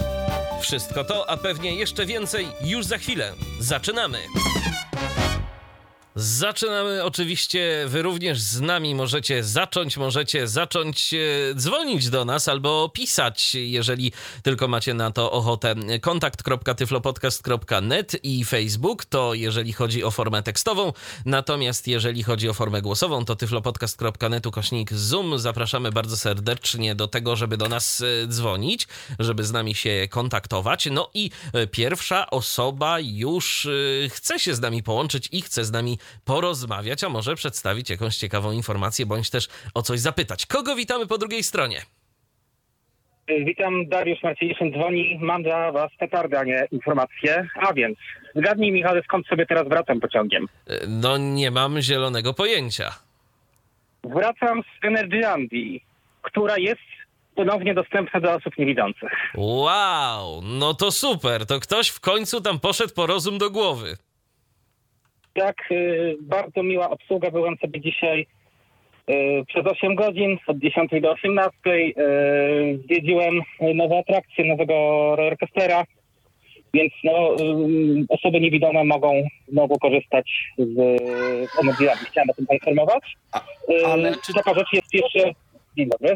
Wszystko to, a pewnie jeszcze więcej już za chwilę. Zaczynamy! Zaczynamy oczywiście, wy również z nami możecie zacząć dzwonić do nas albo pisać, jeżeli tylko macie na to ochotę. kontakt.tyflopodcast.net i Facebook to jeżeli chodzi o formę tekstową, natomiast jeżeli chodzi o formę głosową to tyflopodcast.net/Zoom. Zapraszamy bardzo serdecznie do tego, żeby do nas dzwonić, żeby z nami się kontaktować. No i pierwsza osoba już chce się z nami połączyć i chce z nami porozmawiać, a może przedstawić jakąś ciekawą informację, bądź też o coś zapytać. Kogo witamy po drugiej stronie? Witam, Dariusz Marciniszyn dzwoni. Mam dla was petardę, a nie informację. A więc, zgadnij, Michale, skąd sobie teraz wracam pociągiem? No nie mam zielonego pojęcia. Wracam z Energylandii, która jest ponownie dostępna dla osób niewidzących. Wow, no to super, to ktoś w końcu tam poszedł po rozum do głowy. Tak, bardzo miła obsługa. Byłem sobie dzisiaj przez 8 godzin, od 10 do 18. Zwiedziłem nowe atrakcje, nowego rollercoastera, więc osoby niewidome mogą korzystać z Energylandii. Chciałem o tym poinformować. Ale czy taka rzecz jest jeszcze... Dzień dobry.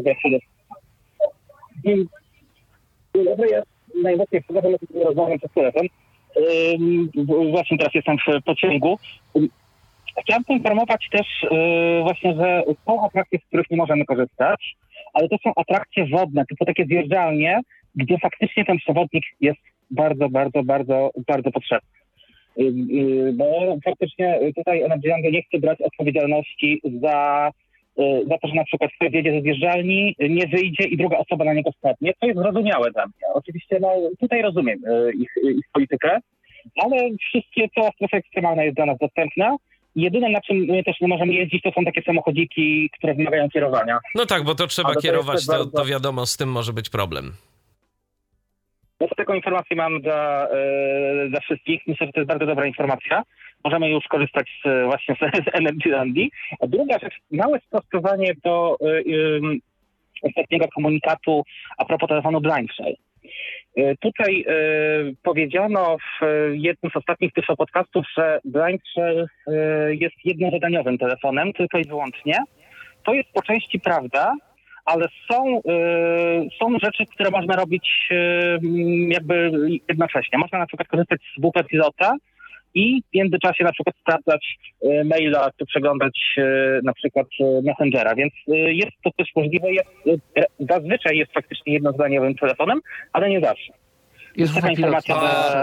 Dzień dobry, jest najlepiej rozmawiam przez telefon. Właśnie teraz jestem w pociągu. Chciałem poinformować też właśnie, że są atrakcje, z których nie możemy korzystać, ale to są atrakcje wodne, typu takie zjeżdżalnie, gdzie faktycznie ten przewodnik jest bardzo, bardzo, bardzo, bardzo potrzebny. Bo faktycznie tutaj Energylandia nie chce brać odpowiedzialności za to, że na przykład ktoś jedzie ze zjeżdżalni, nie wyjdzie i druga osoba na niego spadnie, co jest zrozumiałe dla mnie. Oczywiście tutaj rozumiem ich politykę, ale cała strefa ekstremalna jest dla nas dostępna. Jedyne, na czym my też nie możemy jeździć, to są takie samochodziki, które wymagają kierowania. No tak, bo to trzeba ale kierować, to wiadomo, z tym może być problem. No to taką informację mam dla wszystkich. Myślę, że to jest bardzo dobra informacja. Możemy już korzystać właśnie z Energylandii. A druga rzecz, małe sprostowanie do ostatniego komunikatu a propos telefonu BlindShare. Tutaj powiedziano w jednym z ostatnich podcastów, że BlindShare jest jednozadaniowym telefonem, tylko i wyłącznie. To jest po części prawda, ale są rzeczy, które można robić jakby jednocześnie. Można na przykład korzystać z WP Pilota i w międzyczasie na przykład sprawdzać maila, czy przeglądać na przykład Messengera, więc jest to też możliwe. Zazwyczaj jest faktycznie jednozdaniowym telefonem, ale nie zawsze. Jest taka informacja.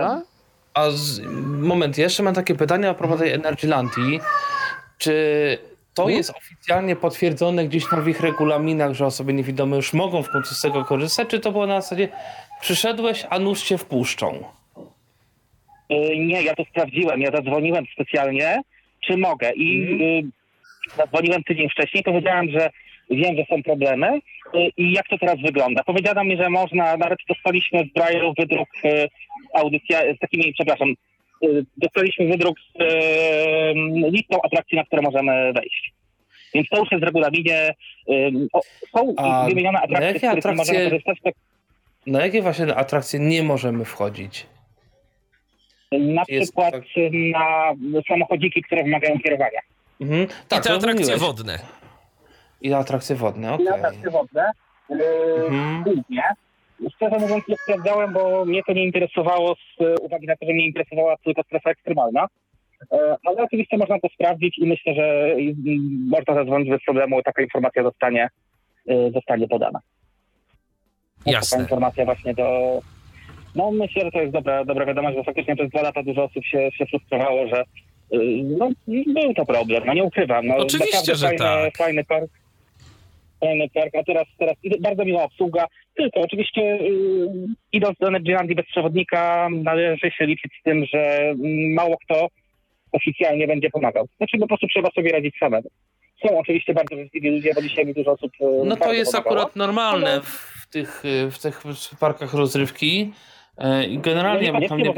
Moment, jeszcze mam takie pytanie a propos tej Energylandii. Czy to jest oficjalnie potwierdzone gdzieś tam w ich regulaminach, że osoby niewidome już mogą w końcu z tego korzystać, czy to było na zasadzie przyszedłeś, a nóż cię wpuszczą? Nie, ja to sprawdziłem. Ja zadzwoniłem specjalnie, czy mogę. I zadzwoniłem tydzień wcześniej. Powiedziałem, że wiem, że są problemy i jak to teraz wygląda. Powiedziano mi, że można, nawet dostaliśmy z Braille'u wydruk audycja z takimi, dostaliśmy wydruk z listą atrakcji, na które możemy wejść. Więc to już jest w regulaminie. Są wymienione atrakcje, z których nie możemy korzystać. Na jakie właśnie atrakcje nie możemy wchodzić? Na przykład na samochodziki, które wymagają kierowania. Tak, i te atrakcje wodne. I atrakcje wodne, okej. I atrakcje wodne. Głównie. Szczerze mówiąc, nie sprawdzałem, bo mnie to nie interesowało z uwagi na to, że mnie interesowała tylko strefa ekstremalna. Ale oczywiście można to sprawdzić i myślę, że można zadzwonić bez problemu, taka informacja zostanie podana. Jasne. Taka informacja właśnie myślę, że to jest dobra wiadomość, bo faktycznie przez 2 lata dużo osób się frustrowało, że był to problem, nie ukrywam. Oczywiście, że tak. Fajny park, a teraz bardzo miła obsługa, tylko oczywiście idąc do Energylandii bez przewodnika należy się liczyć z tym, że mało kto oficjalnie będzie pomagał. Znaczy po prostu trzeba sobie radzić samemu. Są oczywiście bardzo życzliwi ludzie, bo dzisiaj mi dużo osób No to jest pomagało. akurat normalne w tych parkach rozrywki. I generalnie...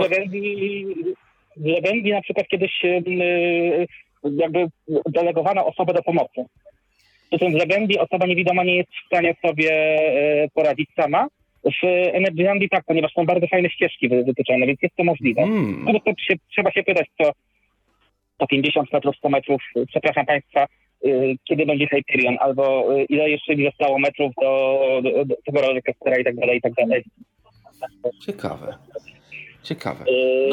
W Legendii na przykład kiedyś jakby delegowano osobę do pomocy. W Legendii osoba niewidoma nie jest w stanie sobie poradzić sama. W Energylandii tak, ponieważ są bardzo fajne ścieżki wytyczone, więc jest to możliwe. Trzeba się pytać, po 50 metrów, 100 metrów, przepraszam Państwa, kiedy będzie Hyperion, albo ile jeszcze mi zostało metrów do tego rollercoastera i tak dalej, i tak dalej. Ciekawe.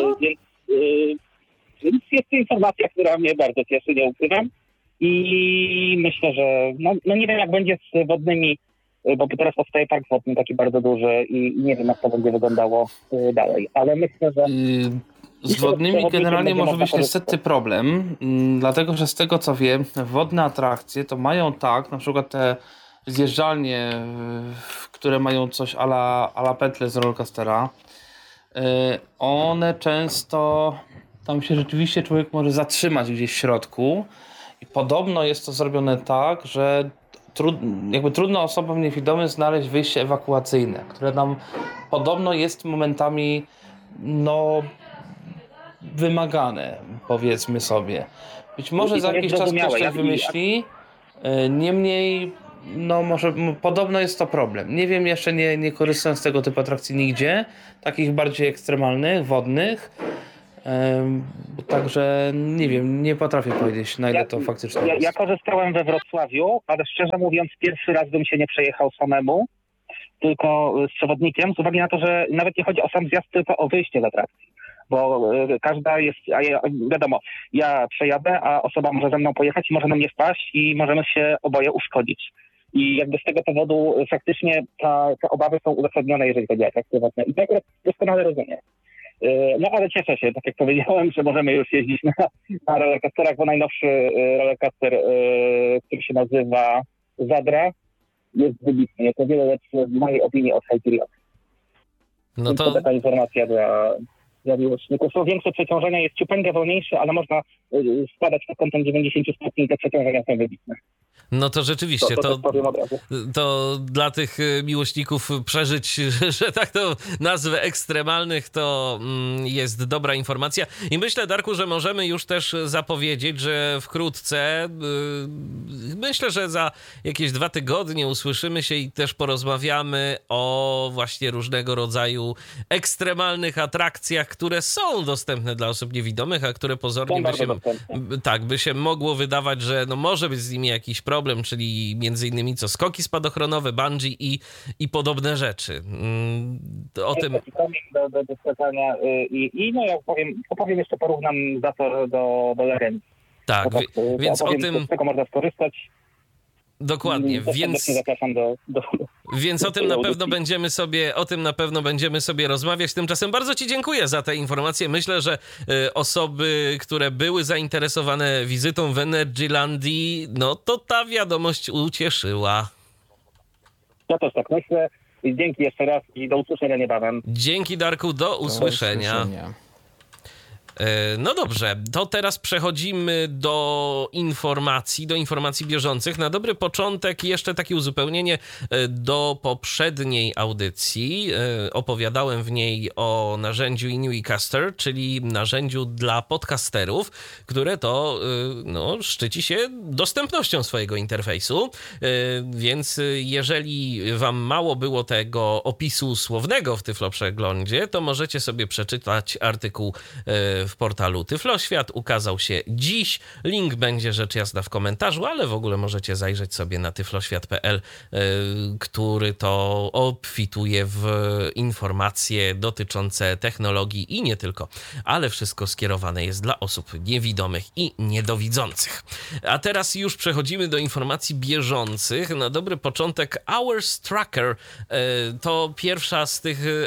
Więc jest to informacja, która mnie bardzo cieszy, nie ukrywam. I myślę, że no nie wiem, jak będzie z wodnymi, bo teraz powstaje park wodny taki bardzo duży i nie wiem, jak to będzie wyglądało dalej, ale myślę, że... Z wodnymi generalnie może być niestety problem, dlatego że z tego co wiem, wodne atrakcje to mają tak, na przykład te zjeżdżalnie, które mają coś a la pętle z rollercoastera, one często, tam się rzeczywiście człowiek może zatrzymać gdzieś w środku i podobno jest to zrobione tak, że trudno osobom niewidomym znaleźć wyjście ewakuacyjne, które nam podobno jest momentami wymagane, powiedzmy sobie. Być może za jakiś czas ktoś coś wymyśli, niemniej może podobno jest to problem. Nie wiem, jeszcze nie korzystam z tego typu atrakcji nigdzie, takich bardziej ekstremalnych, wodnych, także nie wiem, nie potrafię powiedzieć, na ile to faktycznie jest. Ja korzystałem we Wrocławiu, ale szczerze mówiąc pierwszy raz bym się nie przejechał samemu, tylko z przewodnikiem, z uwagi na to, że nawet nie chodzi o sam zjazd, tylko o wyjście z atrakcji. Bo każda jest, wiadomo, ja przejadę, a osoba może ze mną pojechać i może na mnie wpaść i możemy się oboje uszkodzić. I jakby z tego powodu faktycznie te obawy są uzasadnione, jeżeli chodzi o atrakcje wodne. I to akurat doskonale rozumiem. Ale cieszę się, tak jak powiedziałem, że możemy już jeździć na rollercoasterach, bo najnowszy rollercoaster, który się nazywa Zadra, jest wybitny. Jest o wiele lepszy w mojej opinii od Hyperion. No to taka informacja dla miłośników. Są większe przeciążenia, jest ciupęgę wolniejszy, ale można spadać pod kątem 90 stopni i te przeciążenia są wybitne. No to rzeczywiście, to dla tych miłośników przeżyć, że tak to nazwę, ekstremalnych, to jest dobra informacja. I myślę, Darku, że możemy już też zapowiedzieć, że wkrótce, myślę, że za jakieś 2 tygodnie usłyszymy się i też porozmawiamy o właśnie różnego rodzaju ekstremalnych atrakcjach, które są dostępne dla osób niewidomych, a które pozornie by się mogło wydawać, że może być z nimi jakiś problem, czyli między innymi skoki spadochronowe, bungee i podobne rzeczy. O tym... Do skakania i ja opowiem jeszcze, porównam Zator do Legendy. Tak, więc o tym... Z tego można skorzystać. Dokładnie, więc o tym na pewno będziemy sobie rozmawiać. Tymczasem bardzo Ci dziękuję za te informacje. Myślę, że osoby, które były zainteresowane wizytą w Energylandii, to ta wiadomość ucieszyła. Ja też tak myślę. Dzięki jeszcze raz i do usłyszenia niebawem. Dzięki, Darku, do usłyszenia. No dobrze, to teraz przechodzimy do informacji bieżących. Na dobry początek jeszcze takie uzupełnienie do poprzedniej audycji. Opowiadałem w niej o narzędziu Inuicaster, czyli narzędziu dla podcasterów, które to szczyci się dostępnością swojego interfejsu. Więc jeżeli wam mało było tego opisu słownego w Tyflo Przeglądzie, to możecie sobie przeczytać artykuł w portalu Tyfloświat. Ukazał się dziś. Link będzie rzecz jasna w komentarzu, ale w ogóle możecie zajrzeć sobie na tyfloświat.pl, który to obfituje w informacje dotyczące technologii i nie tylko, ale wszystko skierowane jest dla osób niewidomych i niedowidzących. A teraz już przechodzimy do informacji bieżących. Na dobry początek Hours Tracker to pierwszy z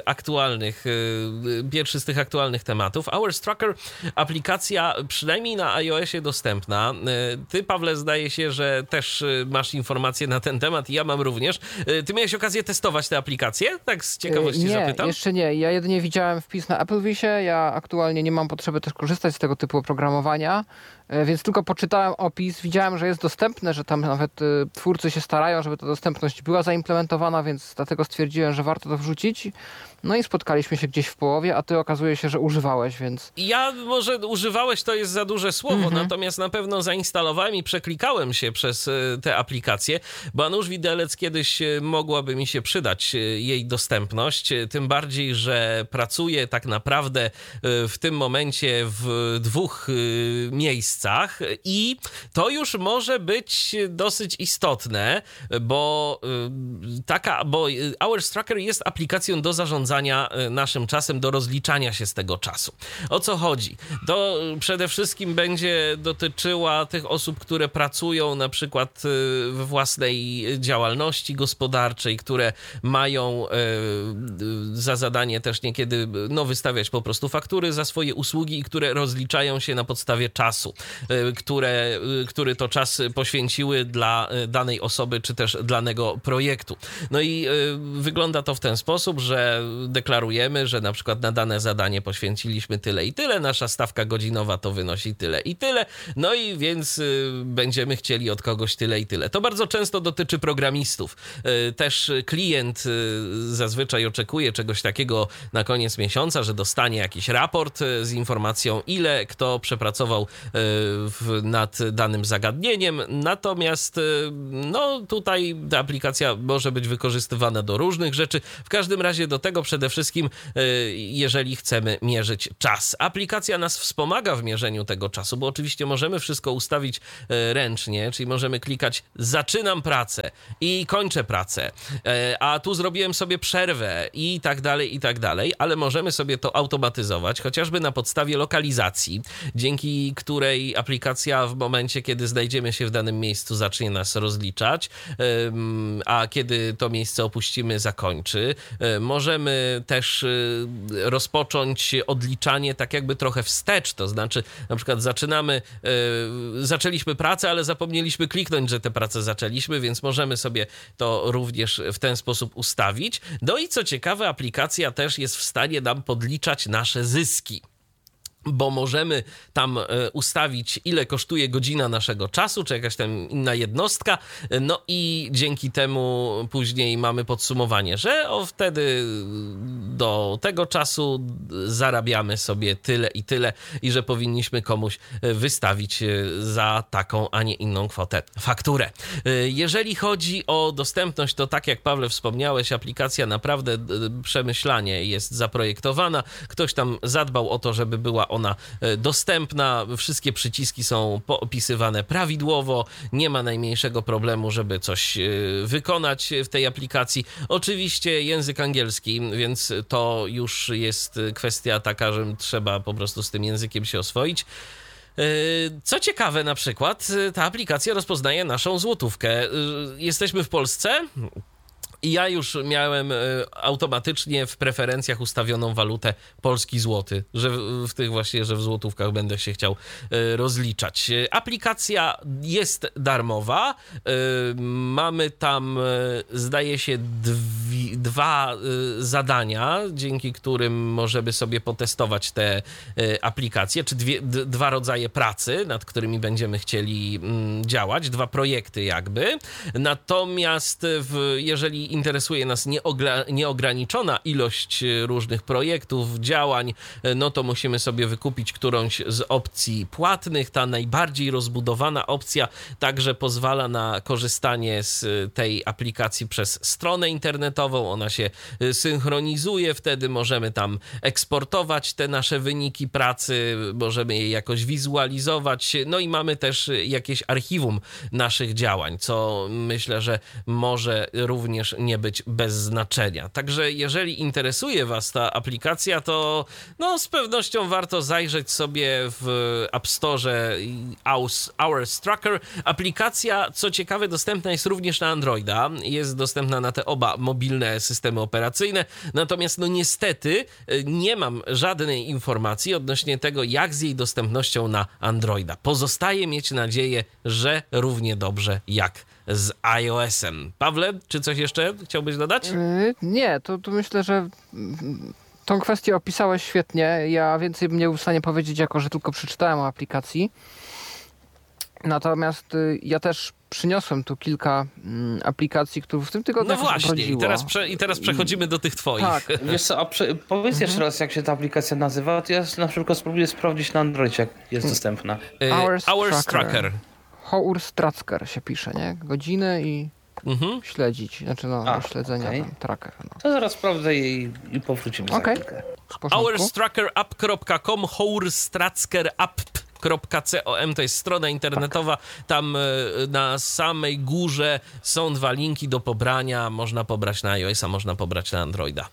tych aktualnych tematów. Hours Tracker, aplikacja przynajmniej na iOSie dostępna. Ty, Pawle, zdaje się, że też masz informacje na ten temat i ja mam również. Ty miałeś okazję testować tę aplikację? Tak z ciekawości zapytam. Nie, jeszcze nie. Ja jedynie widziałem wpis na Applevisie. Ja aktualnie nie mam potrzeby też korzystać z tego typu oprogramowania, więc tylko poczytałem opis. Widziałem, że jest dostępne, że tam nawet twórcy się starają, żeby ta dostępność była zaimplementowana, więc dlatego stwierdziłem, że warto to wrzucić. No i spotkaliśmy się gdzieś w połowie, a ty okazuje się, że używałeś, więc Ja może używałeś, to jest za duże słowo, natomiast na pewno zainstalowałem i przeklikałem się przez te aplikacje, bo a nuż widelec kiedyś mogłaby mi się przydać jej dostępność, tym bardziej, że pracuję tak naprawdę w tym momencie w 2 miejscach i to już może być dosyć istotne, bo Hours Tracker jest aplikacją do zarządzania naszym czasem, do rozliczania się z tego czasu. O co chodzi? To przede wszystkim będzie dotyczyła tych osób, które pracują na przykład we własnej działalności gospodarczej, które mają za zadanie też niekiedy wystawiać po prostu faktury za swoje usługi i które rozliczają się na podstawie czasu, który to czas poświęciły dla danej osoby, czy też danego projektu. No i wygląda to w ten sposób, że deklarujemy, że na przykład na dane zadanie poświęciliśmy tyle i tyle, nasza stawka godzinowa to wynosi tyle i tyle, no i więc będziemy chcieli od kogoś tyle i tyle. To bardzo często dotyczy programistów. Też klient zazwyczaj oczekuje czegoś takiego na koniec miesiąca, że dostanie jakiś raport z informacją, ile kto przepracował nad danym zagadnieniem. Natomiast tutaj ta aplikacja może być wykorzystywana do różnych rzeczy. W każdym razie do tego przede wszystkim, jeżeli chcemy mierzyć czas. Aplikacja nas wspomaga w mierzeniu tego czasu, bo oczywiście możemy wszystko ustawić ręcznie, czyli możemy klikać zaczynam pracę i kończę pracę, a tu zrobiłem sobie przerwę i tak dalej, ale możemy sobie to automatyzować, chociażby na podstawie lokalizacji, dzięki której aplikacja w momencie, kiedy znajdziemy się w danym miejscu, zacznie nas rozliczać, a kiedy to miejsce opuścimy, zakończy. Możemy też rozpocząć odliczanie tak jakby trochę wstecz, to znaczy na przykład zaczęliśmy pracę, ale zapomnieliśmy kliknąć, że tę pracę zaczęliśmy, więc możemy sobie to również w ten sposób ustawić. No i co ciekawe, aplikacja też jest w stanie nam podliczać nasze zyski, bo możemy tam ustawić, ile kosztuje godzina naszego czasu, czy jakaś tam inna jednostka, no i dzięki temu później mamy podsumowanie, że wtedy do tego czasu zarabiamy sobie tyle i tyle i że powinniśmy komuś wystawić za taką, a nie inną kwotę fakturę. Jeżeli chodzi o dostępność, to tak jak Pawle wspomniałeś, aplikacja naprawdę przemyślanie jest zaprojektowana. Ktoś tam zadbał o to, żeby była ona dostępna, wszystkie przyciski są poopisywane prawidłowo, nie ma najmniejszego problemu, żeby coś wykonać w tej aplikacji. Oczywiście język angielski, więc to już jest kwestia taka, że trzeba po prostu z tym językiem się oswoić. Co ciekawe, na przykład ta aplikacja rozpoznaje naszą złotówkę. Jesteśmy w Polsce i ja już miałem automatycznie w preferencjach ustawioną walutę polski złoty, że w tych właśnie, że w złotówkach będę się chciał rozliczać. Aplikacja jest darmowa. Mamy tam, zdaje się, 2 zadania, dzięki którym możemy sobie potestować te aplikacje, czy 2 rodzaje pracy, nad którymi będziemy chcieli działać, 2 projekty jakby. Natomiast jeżeli interesuje nas nieograniczona ilość różnych projektów, działań, no to musimy sobie wykupić którąś z opcji płatnych. Ta najbardziej rozbudowana opcja także pozwala na korzystanie z tej aplikacji przez stronę internetową. Ona się synchronizuje, wtedy możemy tam eksportować te nasze wyniki pracy, możemy je jakoś wizualizować, no i mamy też jakieś archiwum naszych działań, co myślę, że może również nie być bez znaczenia. Także jeżeli interesuje Was ta aplikacja, to z pewnością warto zajrzeć sobie w App Store Hours Tracker. Aplikacja, co ciekawe, dostępna jest również na Androida. Jest dostępna na te oba mobilne systemy operacyjne. Natomiast niestety nie mam żadnej informacji odnośnie tego, jak z jej dostępnością na Androida. Pozostaje mieć nadzieję, że równie dobrze jak z iOS-em. Pawle, czy coś jeszcze chciałbyś dodać? Nie, to myślę, że tą kwestię opisałeś świetnie. Ja więcej bym nie był w stanie powiedzieć, jako że tylko przeczytałem o aplikacji. Natomiast ja też przyniosłem tu kilka aplikacji, które w tym tygodniu No właśnie, obrodziło. i teraz przechodzimy do tych twoich. Tak. Wiesz co, powiedz jeszcze raz, jak się ta aplikacja nazywa, to ja na przykład spróbuję sprawdzić na Androidzie, jak jest dostępna. Hours Tracker. Hours Tracker się pisze, nie? Godziny i śledzić. Znaczy śledzenia tam, tracker. No. To zaraz sprawdzę i powrócimy za chwilkę. Hourstracker.app.com, hourstrackerup.com to jest strona internetowa. Tam na samej górze są 2 linki do pobrania. Można pobrać na iOS-a, można pobrać na Androida.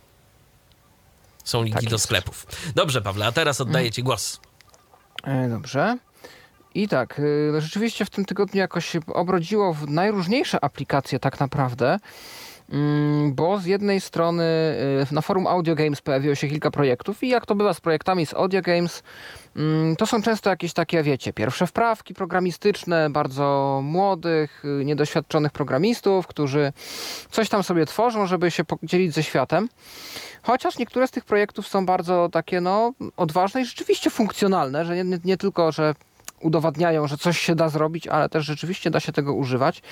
Są linki do sklepów. Dobrze, Pawle, a teraz oddaję ci głos. Dobrze. I tak, rzeczywiście w tym tygodniu jakoś się obrodziło w najróżniejsze aplikacje tak naprawdę, bo z jednej strony na forum Audio Games pojawiło się kilka projektów i jak to bywa z projektami z Audio Games, to są często jakieś takie, wiecie, pierwsze wprawki programistyczne bardzo młodych, niedoświadczonych programistów, którzy coś tam sobie tworzą, żeby się podzielić ze światem. Chociaż niektóre z tych projektów są bardzo takie, odważne i rzeczywiście funkcjonalne, że nie tylko, że udowadniają, że coś się da zrobić, ale też rzeczywiście da się tego używać.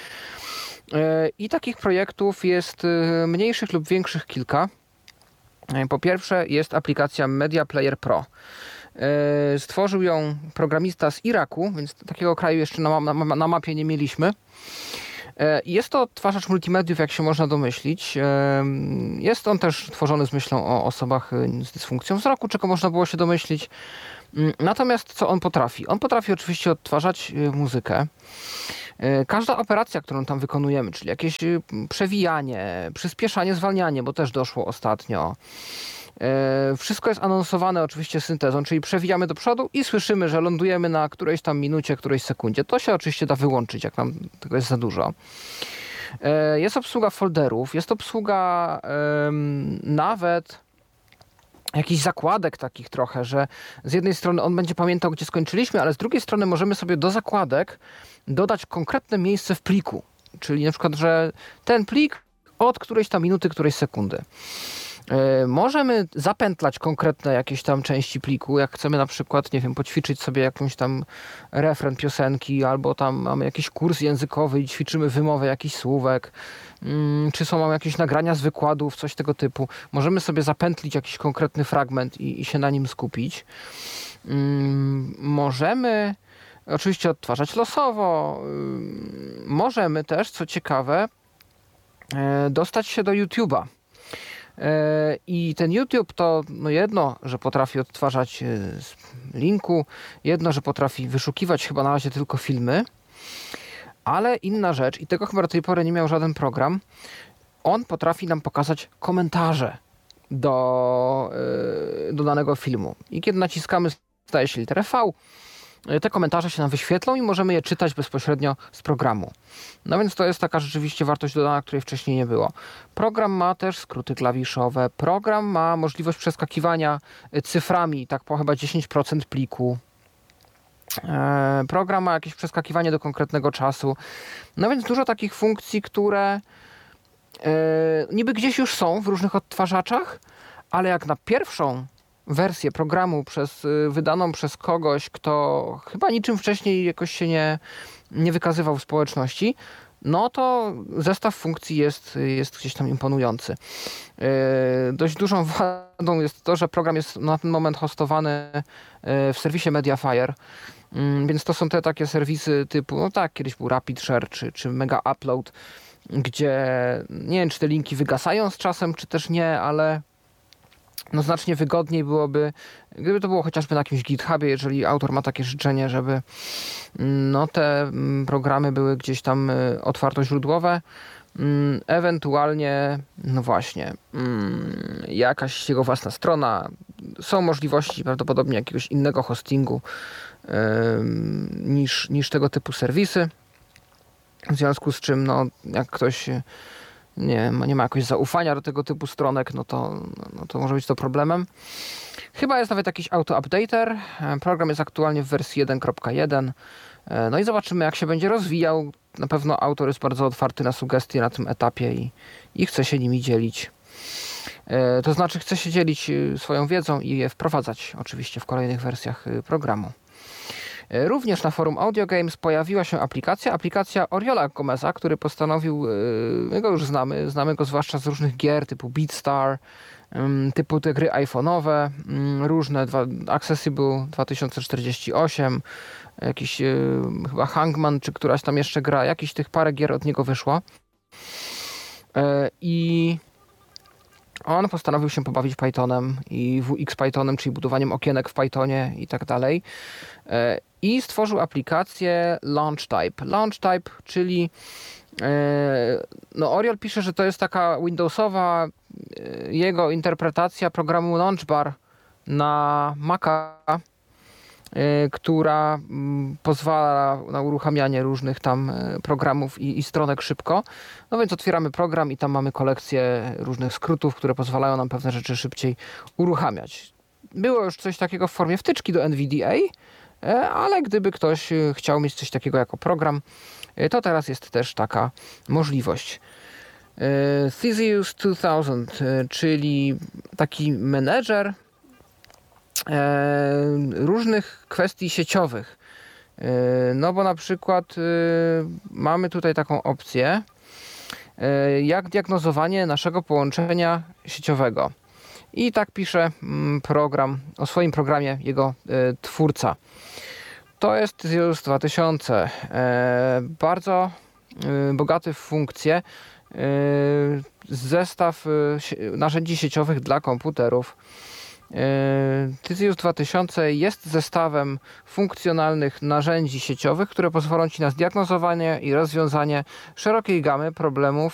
I takich projektów jest mniejszych lub większych kilka. Po pierwsze jest aplikacja Media Player Pro. Stworzył ją programista z Iraku, więc takiego kraju jeszcze na mapie nie mieliśmy. Jest to odtwarzacz multimediów, jak się można domyślić. Jest on też tworzony z myślą o osobach z dysfunkcją wzroku, czego można było się domyślić. Natomiast co on potrafi? On potrafi oczywiście odtwarzać muzykę. Każda operacja, którą tam wykonujemy, czyli jakieś przewijanie, przyspieszanie, zwalnianie, bo też doszło ostatnio. Wszystko jest anonsowane oczywiście syntezą, czyli przewijamy do przodu i słyszymy, że lądujemy na którejś tam minucie, którejś sekundzie. To się oczywiście da wyłączyć, jak nam tego jest za dużo. Jest obsługa folderów, jest obsługa nawet jakichś zakładek takich trochę, że z jednej strony on będzie pamiętał, gdzie skończyliśmy, ale z drugiej strony możemy sobie do zakładek dodać konkretne miejsce w pliku. Czyli na przykład, że ten plik od którejś tam minuty, którejś sekundy. Możemy zapętlać konkretne jakieś tam części pliku, jak chcemy na przykład, nie wiem, poćwiczyć sobie jakąś tam refren piosenki, albo tam mamy jakiś kurs językowy i ćwiczymy wymowę jakichś słówek, czy mamy jakieś nagrania z wykładów, coś tego typu. Możemy sobie zapętlić jakiś konkretny fragment i się na nim skupić. Możemy oczywiście odtwarzać losowo. Możemy też, co ciekawe, dostać się do YouTube'a. I ten YouTube to jedno, że potrafi odtwarzać z linku, jedno, że potrafi wyszukiwać chyba na razie tylko filmy, ale inna rzecz, i tego chyba do tej pory nie miał żaden program, on potrafi nam pokazać komentarze do danego filmu. I kiedy naciskamy, staje się literę V, te komentarze się nam wyświetlą i możemy je czytać bezpośrednio z programu. No więc to jest taka rzeczywiście wartość dodana, której wcześniej nie było. Program ma też skróty klawiszowe. Program ma możliwość przeskakiwania cyframi, tak po chyba 10% pliku. Program ma jakieś przeskakiwanie do konkretnego czasu. No więc dużo takich funkcji, które niby gdzieś już są w różnych odtwarzaczach, ale jak na pierwszą wersję programu wydaną przez kogoś, kto chyba niczym wcześniej jakoś się nie wykazywał w społeczności, no to zestaw funkcji jest gdzieś tam imponujący. Dość dużą wadą jest to, że program jest na ten moment hostowany w serwisie Mediafire, więc to są te takie serwisy typu, kiedyś był RapidShare czy Mega Upload, gdzie nie wiem, czy te linki wygasają z czasem, czy też nie, ale znacznie wygodniej byłoby, gdyby to było chociażby na jakimś GitHubie, jeżeli autor ma takie życzenie, żeby te programy były gdzieś tam otwartoźródłowe, ewentualnie, jakaś jego własna strona. Są możliwości prawdopodobnie jakiegoś innego hostingu niż tego typu serwisy, w związku z czym, jak ktoś nie ma jakoś zaufania do tego typu stronek, no to może być to problemem. Chyba jest nawet jakiś auto-updater. Program jest aktualnie w wersji 1.1. No i zobaczymy, jak się będzie rozwijał. Na pewno autor jest bardzo otwarty na sugestie na tym etapie i chce się nimi dzielić. To znaczy chce się dzielić swoją wiedzą i je wprowadzać oczywiście w kolejnych wersjach programu. Również na forum Audio Games pojawiła się aplikacja Oriola Gomeza, który postanowił, my go już znamy go zwłaszcza z różnych gier typu BeatStar, typu te gry iPhone'owe, różne, Accessible 2048, jakiś chyba Hangman, czy któraś tam jeszcze gra, jakiś tych parę gier od niego wyszło. I on postanowił się pobawić Pythonem i WX Pythonem, czyli budowaniem okienek w Pythonie i tak dalej. I stworzył aplikację LaunchType. LaunchType, czyli Oriol pisze, że to jest taka Windowsowa jego interpretacja programu Launchbar na Maca, która pozwala na uruchamianie różnych tam programów i stronek szybko. No więc otwieramy program i tam mamy kolekcję różnych skrótów, które pozwalają nam pewne rzeczy szybciej uruchamiać. Było już coś takiego w formie wtyczki do NVDA, ale gdyby ktoś chciał mieć coś takiego jako program, to teraz jest też taka możliwość. Theseus 2000, czyli taki menedżer różnych kwestii sieciowych. No bo na przykład mamy tutaj taką opcję, jak diagnozowanie naszego połączenia sieciowego. I tak pisze program, o swoim programie jego twórca. To jest Theseus 2000. Bardzo bogaty w funkcje zestaw narzędzi sieciowych dla komputerów. Theseus 2000 jest zestawem funkcjonalnych narzędzi sieciowych, które pozwolą Ci na zdiagnozowanie i rozwiązanie szerokiej gamy problemów